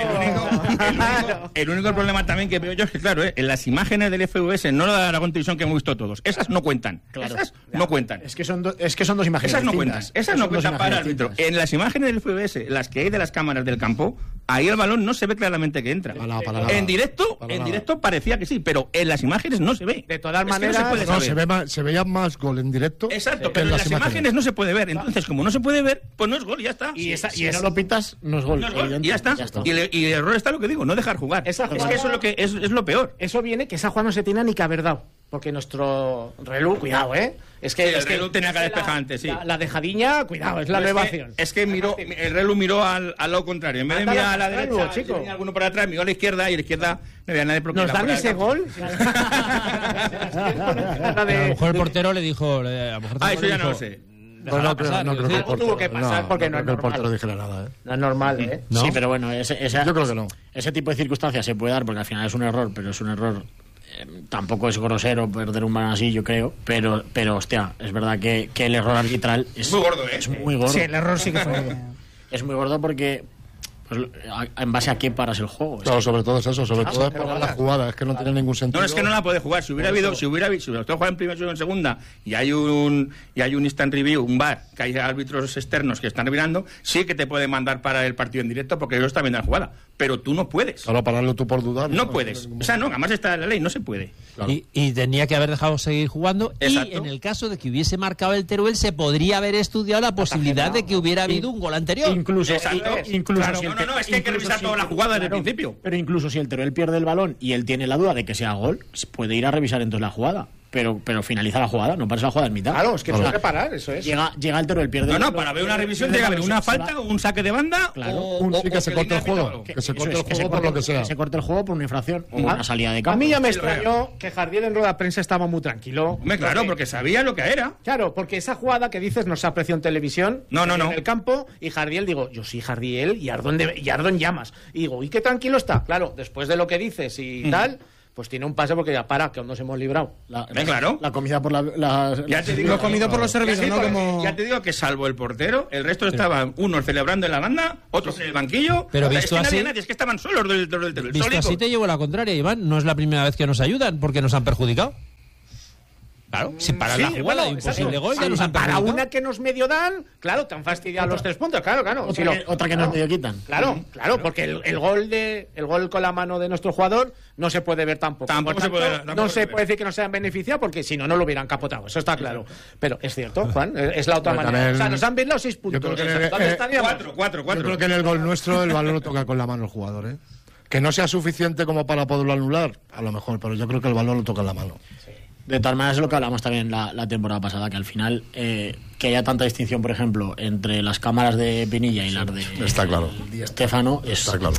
El único problema también que veo yo es que, claro, en las imágenes del FVS, no la de Aragón Televisión que hemos visto todos, esas no cuentan. Claro. Esas no cuentan. Es que son dos imágenes esas no distintas. Cuentan. Esas no cuentan para el árbitro. En las imágenes del FVS, las que hay de las cámaras del campo, ahí el balón no se ve claramente que entra. En directo parecía que sí, pero en las imágenes no se ve. De todas maneras, se veía más gol en directo. Exacto, pero en las imágenes no se puede ver. Entonces, como no se puede ver, pues no es gol, ya está. Y si no lo pitas, no es gol. Ya está. Y el error está lo que digo, no dejar jugar. Es que eso es lo que es lo peor. Eso viene que esa jugada no se tiene ni que haber dado. Porque nuestro reloj, cuidado, Es que el reloj tenía que despejar antes, sí. La dejadiña, cuidado, es la nueva acción. Es que el reloj miró al lado contrario. En vez de mirar a la derecha, si venía alguno por atrás, miró a la izquierda y a la izquierda no había nadie. ¿Nos dan ese gol? A lo mejor el portero le dijo... eso ya no lo sé. No creo que el portero, tuvo que pasar porque no es el portero dijera nada. No es normal, ¿No? Sí, pero bueno, yo creo que no. Ese tipo de circunstancias se puede dar porque al final es un error, pero es un error... tampoco es grosero perder un balón así, yo creo, pero hostia, es verdad que el error arbitral es muy gordo, Es muy gordo. Sí, el error sí que fue. Es muy gordo porque Pues, ¿en base a qué paras el juego? Claro, sobre todo es eso, sobre todo es parar la jugada, es que no tiene ningún sentido. No, es que no la puede jugar. Si hubiera jugado en primera o en segunda y hay un instant review, un VAR, que hay árbitros externos que están revirando, sí que te puede mandar para el partido en directo porque ellos están viendo la jugada. Pero tú no puedes. Claro, pararlo tú por dudar. No puedes. O sea, no, además está en la ley, no se puede. Claro. Y tenía que haber dejado seguir jugando. Exacto. Y en el caso de que hubiese marcado el Teruel, se podría haber estudiado la posibilidad de que hubiera habido un gol anterior. Incluso, claro. No, es que hay que revisar toda la jugada desde el principio. Pero incluso si el Teruel pierde el balón y él tiene la duda de que sea gol, puede ir a revisar entonces la jugada. Pero finaliza la jugada, no paras la jugada en mitad. Claro, es que no hay que parar, eso es. Llega el Teruel, pierde el balón. Para ver una revisión tiene que haber una falta, un saque de banda, sí, que se corte el juego. Que se corte el juego por lo que sea. Que se corte el juego por una infracción o una salida de campo. A mí ya me extrañó que Jardiel en rueda de prensa estaba muy tranquilo. Claro, porque sabía lo que era. Claro, porque esa jugada que dices no se apreció en televisión. No. En el campo, y Jardiel, digo, yo sí, Jardiel, y Ardón llamas. Y digo, ¿y qué tranquilo está? Claro, después de lo que dices y tal... Pues tiene un pase porque ya para, que aún nos hemos librado. Claro. La comida por ya te digo, lo comido por los servicios, ¿no? Como... Ya te digo que salvo el portero, el resto estaban unos celebrando en la banda, otros en el banquillo. Pero visto es que así, nadie, es que estaban solos del Teruel. Visto así te llevo la contraria, Iván. No es la primera vez que nos ayudan porque nos han perjudicado. Claro, sin parar la jugada, imposible gol, ya nos han perjudicado. Para una que nos medio dan, claro, te han fastidiado los 3 puntos, claro. Otra que nos medio quitan. Claro, porque el gol con la mano de nuestro jugador no se puede ver tampoco. No se puede decir que no se han beneficiado porque si no lo hubieran capotado, eso está claro. Pero es cierto, Juan, es la otra manera. O sea, nos han visto 6 puntos. ¿Dónde estaríamos? 4. Yo creo que en el gol nuestro el balón lo toca con la mano el jugador, ¿eh? Que no sea suficiente como para poderlo anular, a lo mejor, pero yo creo que el balón lo toca en la mano. Sí. De tal manera es lo que hablamos también la temporada pasada, que al final que haya tanta distinción, por ejemplo, entre las cámaras de Pinilla y las de está claro. Di Stéfano está claro.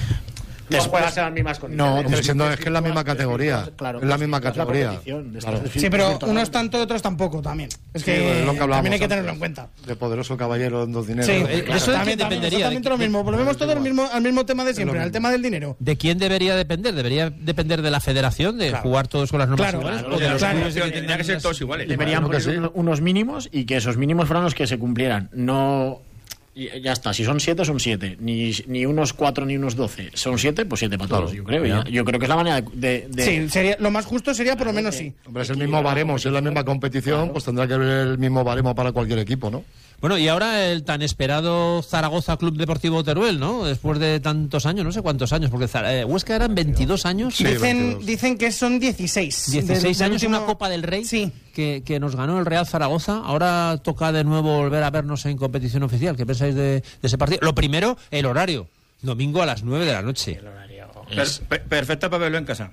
No pueden ser las mismas condiciones. No, es que es la misma categoría. Claro, es la misma categoría. Claro. Sí, pero unos tanto, otros tampoco también. Es que, también hay que tenerlo en cuenta. De poderoso caballero en dos dineros. Sí, eso también dependería. Exactamente lo mismo. Volvemos todo al mismo tema de siempre, al tema del dinero. ¿De quién debería depender? ¿Debería depender de la federación, de jugar todos con las normas iguales? O de los clubes que tendrían que ser todos iguales. Deberían poner unos mínimos y que esos mínimos fueran los que se cumplieran. No... Y ya está, si son 7, son 7. Ni unos 4 ni unos 12. Son 7, pues 7 para todos, yo creo. Yo creo que es la manera de... Sí, lo más justo sería por lo menos sí. Hombre, es el mismo baremo, si es la misma competición, pues tendrá que haber el mismo baremo para cualquier equipo, ¿no? Bueno, y ahora el tan esperado Zaragoza Club Deportivo Teruel, ¿no? Después de tantos años, no sé cuántos años, porque Huesca eran 22 años. Sí, dicen que son 16. 16 años y una Copa del Rey que nos ganó el Real Zaragoza. Ahora toca de nuevo volver a vernos en competición oficial. ¿Qué pensáis de ese partido? Lo primero, el horario. Domingo a las 9 de la noche. El horario. Perfecta para verlo en casa.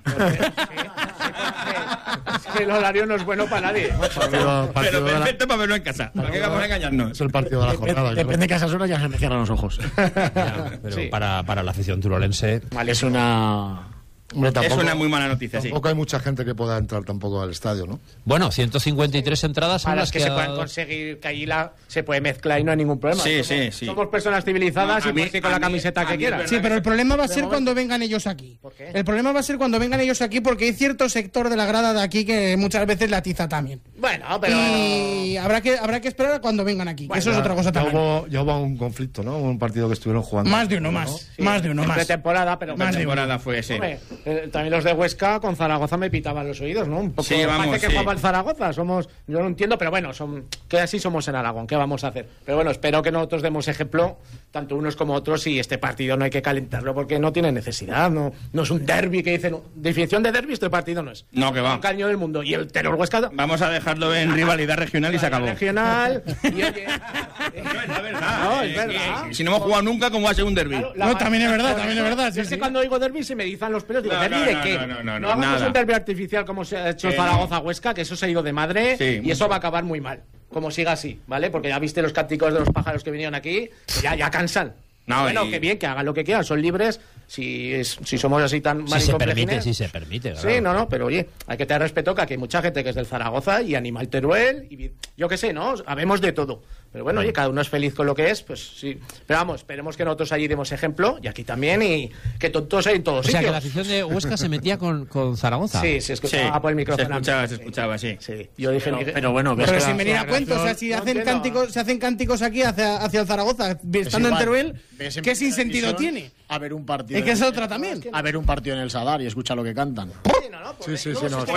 Es que el horario no es bueno para nadie. Pero perfecto para verlo en casa. ¿Para qué vamos a engañarnos? Es el partido de la jornada. Depende que a esas horas ya se me cierran los ojos. Pero para la afición turolense... Vale, es una... Hombre, es una muy mala noticia, sí. Tampoco hay mucha gente que pueda entrar tampoco al estadio, ¿no? Bueno, 153 entradas son para las que se puedan conseguir, que allí se puede mezclar y no hay ningún problema. Sí. Somos personas civilizadas y puedes ir con la camiseta que quieras. Sí, pero el problema va a ser cuando vengan ellos aquí. ¿Por qué? El problema va a ser cuando vengan ellos aquí porque hay cierto sector de la grada de aquí que muchas veces la atiza también. Bueno, pero... Y habrá que esperar a cuando vengan aquí. Bueno, eso es otra cosa también. Ya hubo un conflicto, ¿no? Un partido que estuvieron jugando. Más de uno más. Sí, más de uno más. Pretemporada, pero más temporada fue ese. También los de Huesca con Zaragoza me pitaban los oídos, ¿no? Un poco, sí, vamos, parece que jugaba el Zaragoza, yo no entiendo, pero bueno, que así somos en Aragón, ¿qué vamos a hacer? Pero bueno, espero que nosotros demos ejemplo, tanto unos como otros, y este partido no hay que calentarlo porque no tiene necesidad, no es un derbi que dicen, definición de derbi, este partido no es. No, que va. Un caño del mundo, y el Teruel Huesca... Vamos a dejarlo en rivalidad regional y se acabó. Regional, y oye... No, es verdad. Si no hemos jugado nunca, ¿cómo va a ser un derbi? No, también es verdad, Sí, es que cuando digo derbi se me dicen los pelos, digo, ¿derbi de qué? No hagamos un derbi artificial como se ha hecho Zaragoza-Huesca, que eso se ha ido de madre y eso va a acabar muy mal, como siga así, ¿vale? Porque ya viste los cánticos de los pájaros que vinieron aquí, ya cansan. Bueno, que bien, que hagan lo que quieran, son libres, si somos así tan si se permite. Claro. Sí, no, pero oye, hay que tener respeto que aquí hay mucha gente que es del Zaragoza y anima el Teruel, y yo qué sé, ¿no? Habemos de todo. Pero bueno, oye, cada uno es feliz con lo que es, pues sí. Pero vamos, esperemos que nosotros allí demos ejemplo, y aquí también, y que todos hay en todos sitios. O sea, que la afición de Huesca se metía con Zaragoza. Sí, se escuchaba por el micrófono. Se escuchaba, sí. Yo dije, pero bueno, pero sin venir a cuento, o sea, si hacen cánticos aquí hacia el Zaragoza, estando en Teruel, ¿qué sinsentido tiene? A ver un partido. Es que es otra también. A ver un partido en el Sadar y escucha lo que cantan. Sí.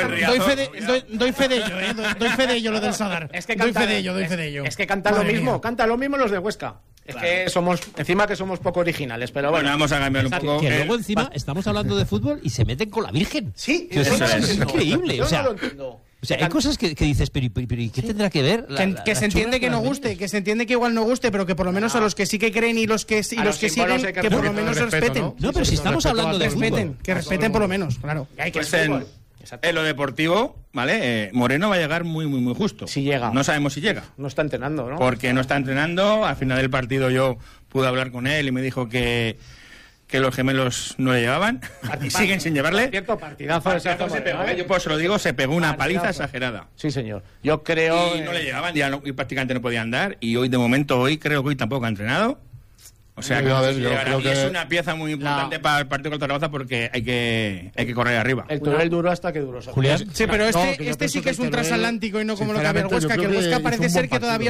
Doy fe de ello, doy fe de ello lo del Sadar. Doy fe de ello. Es que cantan lo mismo los de Huesca. Es que somos poco originales, pero bueno. Vamos a cambiar un poco. Que luego encima estamos hablando de fútbol y se meten con la Virgen. Sí, es increíble. Yo no lo entiendo. O sea, hay cosas que dices, pero ¿y qué tendrá que ver? Que se entiende que no guste, que se entiende que igual no guste, pero que por lo menos a los que sí que creen y los que siguen, que por lo menos se respeten. No, pero si estamos hablando de fútbol. Que respeten por lo menos, claro. Pues en lo deportivo, ¿vale? Moreno va a llegar muy, muy, muy justo. Si llega. No sabemos si llega. No está entrenando, ¿no? Porque no está entrenando. Al final del partido yo pude hablar con él y me dijo que los gemelos no le llevaban y siguen sin llevarle. Cierto partidazo. Yo pues se lo digo, se pegó una paliza exagerada. Sí, señor. Yo creo... Y no le llevaban, y prácticamente no podía andar. Y hoy, de momento, creo que hoy tampoco ha entrenado. O sea, que es una pieza muy importante para el partido contra Zaragoza porque hay que correr arriba. El Teruel duró hasta que duró. Julián. Sí, pero este sí que es un transatlántico y no como lo que había el Huesca, que el Huesca parece ser que todavía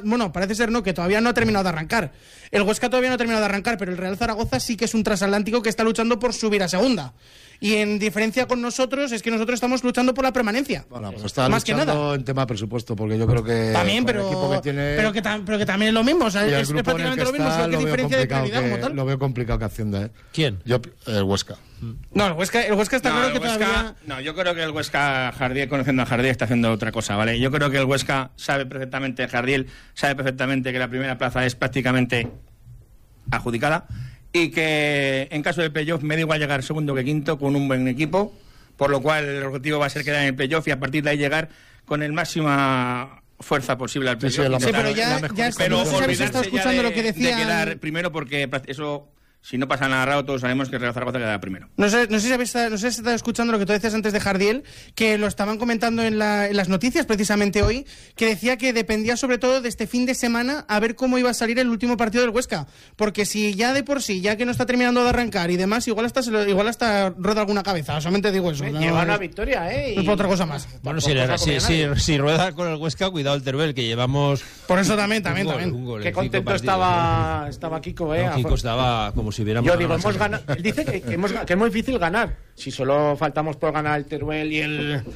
que todavía no ha terminado de arrancar. El Huesca todavía no ha terminado de arrancar, pero el Real Zaragoza sí que es un transatlántico que está luchando por subir a segunda. Y en diferencia con nosotros, es que nosotros estamos luchando por la permanencia. Bueno, pues está más que nada en tema presupuesto, porque yo creo que también, pero que también es lo mismo, o sea, es prácticamente lo mismo, solo que diferencia de calidad como tal. Lo veo complicado que Hacienda, ¿eh? ¿Quién? El Huesca. No, el Huesca está claro que todavía... No, yo creo que el Huesca, Jardiel, conociendo a Jardiel, está haciendo otra cosa, ¿vale? Yo creo que el Huesca Jardiel sabe perfectamente que la primera plaza es prácticamente adjudicada y que en caso del playoff me da igual llegar segundo que quinto con un buen equipo, por lo cual el objetivo va a ser quedar en el playoff y a partir de ahí llegar con el máxima fuerza posible al playoff. Sí, pero ya olvidarse está escuchando lo que decía de quedar primero, porque eso, si no pasa nada raro, todos sabemos que el Real Zaragoza queda primero. No sé si estás escuchando lo que tú decías antes de Jardiel, que lo estaban comentando en las noticias precisamente hoy, que decía que dependía sobre todo de este fin de semana a ver cómo iba a salir el último partido del Huesca, porque si ya de por sí, ya que no está terminando de arrancar y demás, igual hasta rueda alguna cabeza, solamente digo eso. Lleva una victoria, no es otra cosa más. Bueno, si rueda con el Huesca, cuidado el Teruel, que llevamos... Por eso también. Qué contento estaba Kiko, No, Kiko estaba como si hubiéramos... Yo digo, hemos ganado. Él dice que es muy difícil ganar. Si solo faltamos por ganar el Teruel y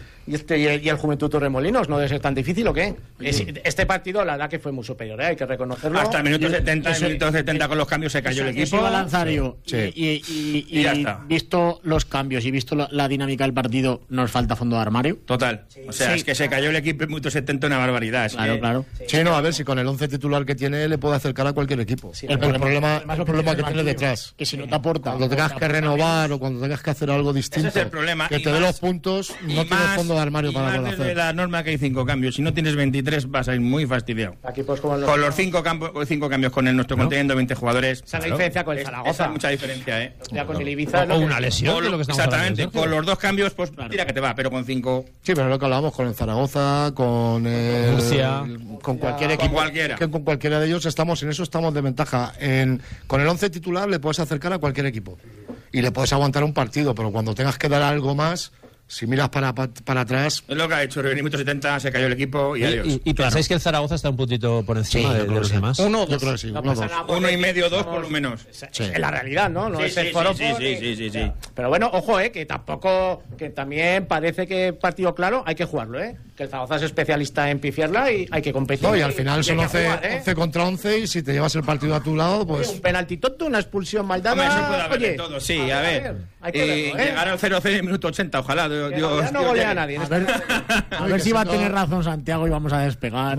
el Juventud Torremolinos, ¿no debe ser tan difícil o qué? Este partido, la verdad que fue muy superior, hay que reconocerlo. Hasta el minuto 70 con los cambios se cayó el equipo. Lanzario. Y ya está. Visto los cambios y visto la dinámica del partido, ¿nos falta fondo de armario? Total. O sea, es que se cayó el equipo en minuto 70, una barbaridad. Claro. Sí, no, a ver, si con el 11 titular que tiene le puede acercar a cualquier equipo. El problema que tiene detrás. Que si no te aporta. Cuando tengas que renovar o cuando tengas que hacer algo distinto, ese es el problema. Que te dé los puntos, no tienes fondo de armario para poder hacer. Desde la norma que hay 5 cambios. Si no tienes 23 vas a ir muy fastidiado. Aquí, pues, con los 5 cambios con nuestro conteniendo 20 jugadores. Esa es la diferencia con el Zaragoza. Esa es mucha diferencia, ¿eh? Ya con el Ibiza. O una lesión, de lo que estamos exactamente. Con los 2 cambios, pues tira que te va, pero con 5... Sí, pero lo que hablábamos con el Zaragoza, con el Murcia, con cualquier equipo. Con cualquiera. Que con cualquiera de ellos estamos de ventaja. Con el 11 titular le puedes acercar a cualquier equipo. Y le puedes aguantar un partido, pero cuando tengas que dar algo más, si miras para atrás... Es lo que ha hecho, en el minuto 70 se cayó el equipo y adiós. ¿Y pensáis que el Zaragoza está un puntito por encima de los demás? Yo creo que sí, 1,5, 2 por lo menos. Es la realidad, ¿no? No es el foro. Sí. Pero bueno, ojo, que tampoco, que también parece que partido claro hay que jugarlo, que el Zaragoza es especialista en pifiarla y hay que competir. No, y al final son 11 contra 11 y si te llevas el partido a tu lado, pues... Un penalti tonto, una expulsión mal dada... Eso puede haber de todo, sí, a ver. Llegar al 0-0 en el minuto 80, ojalá. Ya no golea a nadie. A ver si va a tener razón Santiago y vamos a despegar.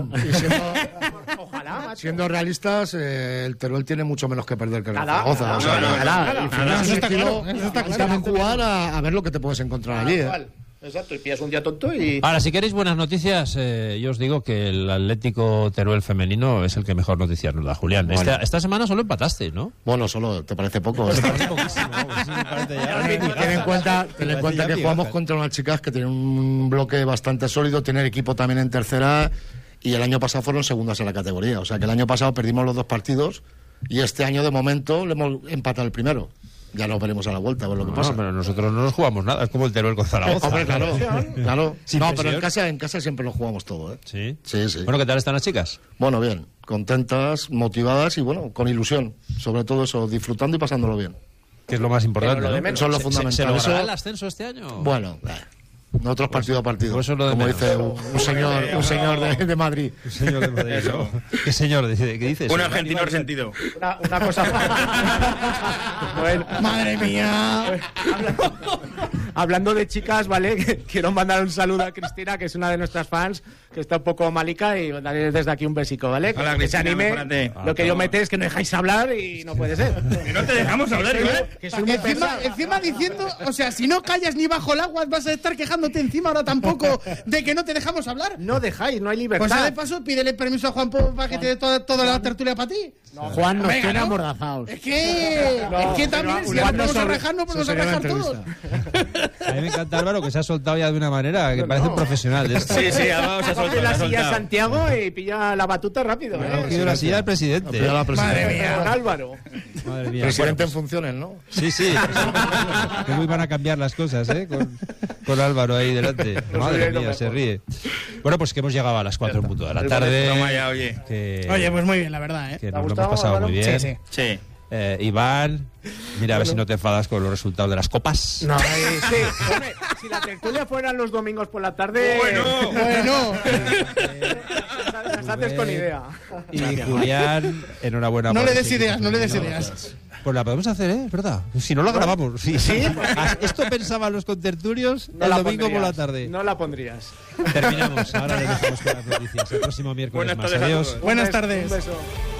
Ojalá. Siendo realistas, el Teruel tiene mucho menos que perder que el Zaragoza. Eso está claro. Jugar a ver lo que te puedes encontrar allí. Exacto, y pillas un día tonto y... Ahora, si queréis buenas noticias, yo os digo que el Atlético Teruel femenino es el que mejor noticias nos da, Julián. Bueno. Esta semana solo empataste, ¿no? Bueno, solo, ¿te parece poco? Me parece poquísimo, sí, me parece ya. Ten en cuenta que jugamos contra unas chicas que tienen un bloque bastante sólido, tienen equipo también en tercera, y el año pasado fueron segundas en la categoría. O sea que el año pasado perdimos los 2 partidos y este año de momento le hemos empatado el primero. Ya nos veremos a la vuelta, a ver lo que pasa. Pero nosotros no nos jugamos nada, es como el Teruel con Zaragoza. Hombre, claro. Sin No, presión. pero en casa siempre lo jugamos todo, ¿eh? ¿Sí? Sí. Bueno, ¿qué tal están las chicas? Bueno, bien, contentas, motivadas y bueno, con ilusión. Sobre todo eso, disfrutando y pasándolo bien. Que es lo más importante, Pero lo de ¿no? menos. Eso es lo fundamental. ¿Se logrará Eso- el ascenso este año? Bueno, nosotros partido a partido. Pues eso es lo de como menos. dice un señor de Madrid. Un señor de Madrid. Eso. ¿Qué señor? ¿Qué dices? Un argentino resentido. Una cosa... Bueno, Madre mía. hablando de chicas, ¿vale? Quiero mandar un saludo a Cristina, que es una de nuestras fans, que está un poco malica, y darle desde aquí un besico, ¿vale? Hola, que se Cristina, anime. mejórate. Lo que yo mete es que no dejáis hablar y no puede ser. Que no te dejamos hablar, ¿eh? Que soy muy pesado. Encima diciendo, o sea, si no callas ni bajo el agua, vas a estar quejándote encima ahora tampoco de que no te dejamos hablar. No dejáis, no hay libertad. Pues de paso, pídele permiso a Juan para que te dé toda la tertulia para ti. Juan nos Venga, tiene ¿no? amordazados. Es que también, si ahora podemos arrejar, no podemos arrejar todos. A mí me encanta Álvaro, que se ha soltado ya de una manera que parece un profesional de esto. Sí, Álvaro se ha Coge soltado. la se ha silla a soltado. Santiago y pilla la batuta rápido. Ha cogido la silla del presidente. Madre mía. Con Álvaro. Madre mía. Presidente en funciones, ¿no? Sí. Que muy van a cambiar las cosas, ¿eh? Con Álvaro ahí delante. Madre mía, se ríe. Bueno, pues que hemos llegado a las 4 en punto de la tarde. Toma ya, oye. Oye, pues muy bien, la verdad, ¿eh? Que nos lo hemos pasado muy bien. Sí. Iván, mira a ver si no te enfadas con los resultados de las copas. No, sí, hombre, si la tertulia fueran los domingos por la tarde... Bueno. Las haces con idea. Y Julián, enhorabuena. No por le des seguir. ideas, no le des ideas. Pues la podemos hacer, ¿eh? Es verdad. Si no la grabamos. Sí. Esto pensaban los contertulios el domingo por la tarde. No la pondrías. Terminamos. Ahora le dejamos con las noticias. El próximo miércoles Buenas más. tardes a Adiós. todos. Buenas tardes. Un beso.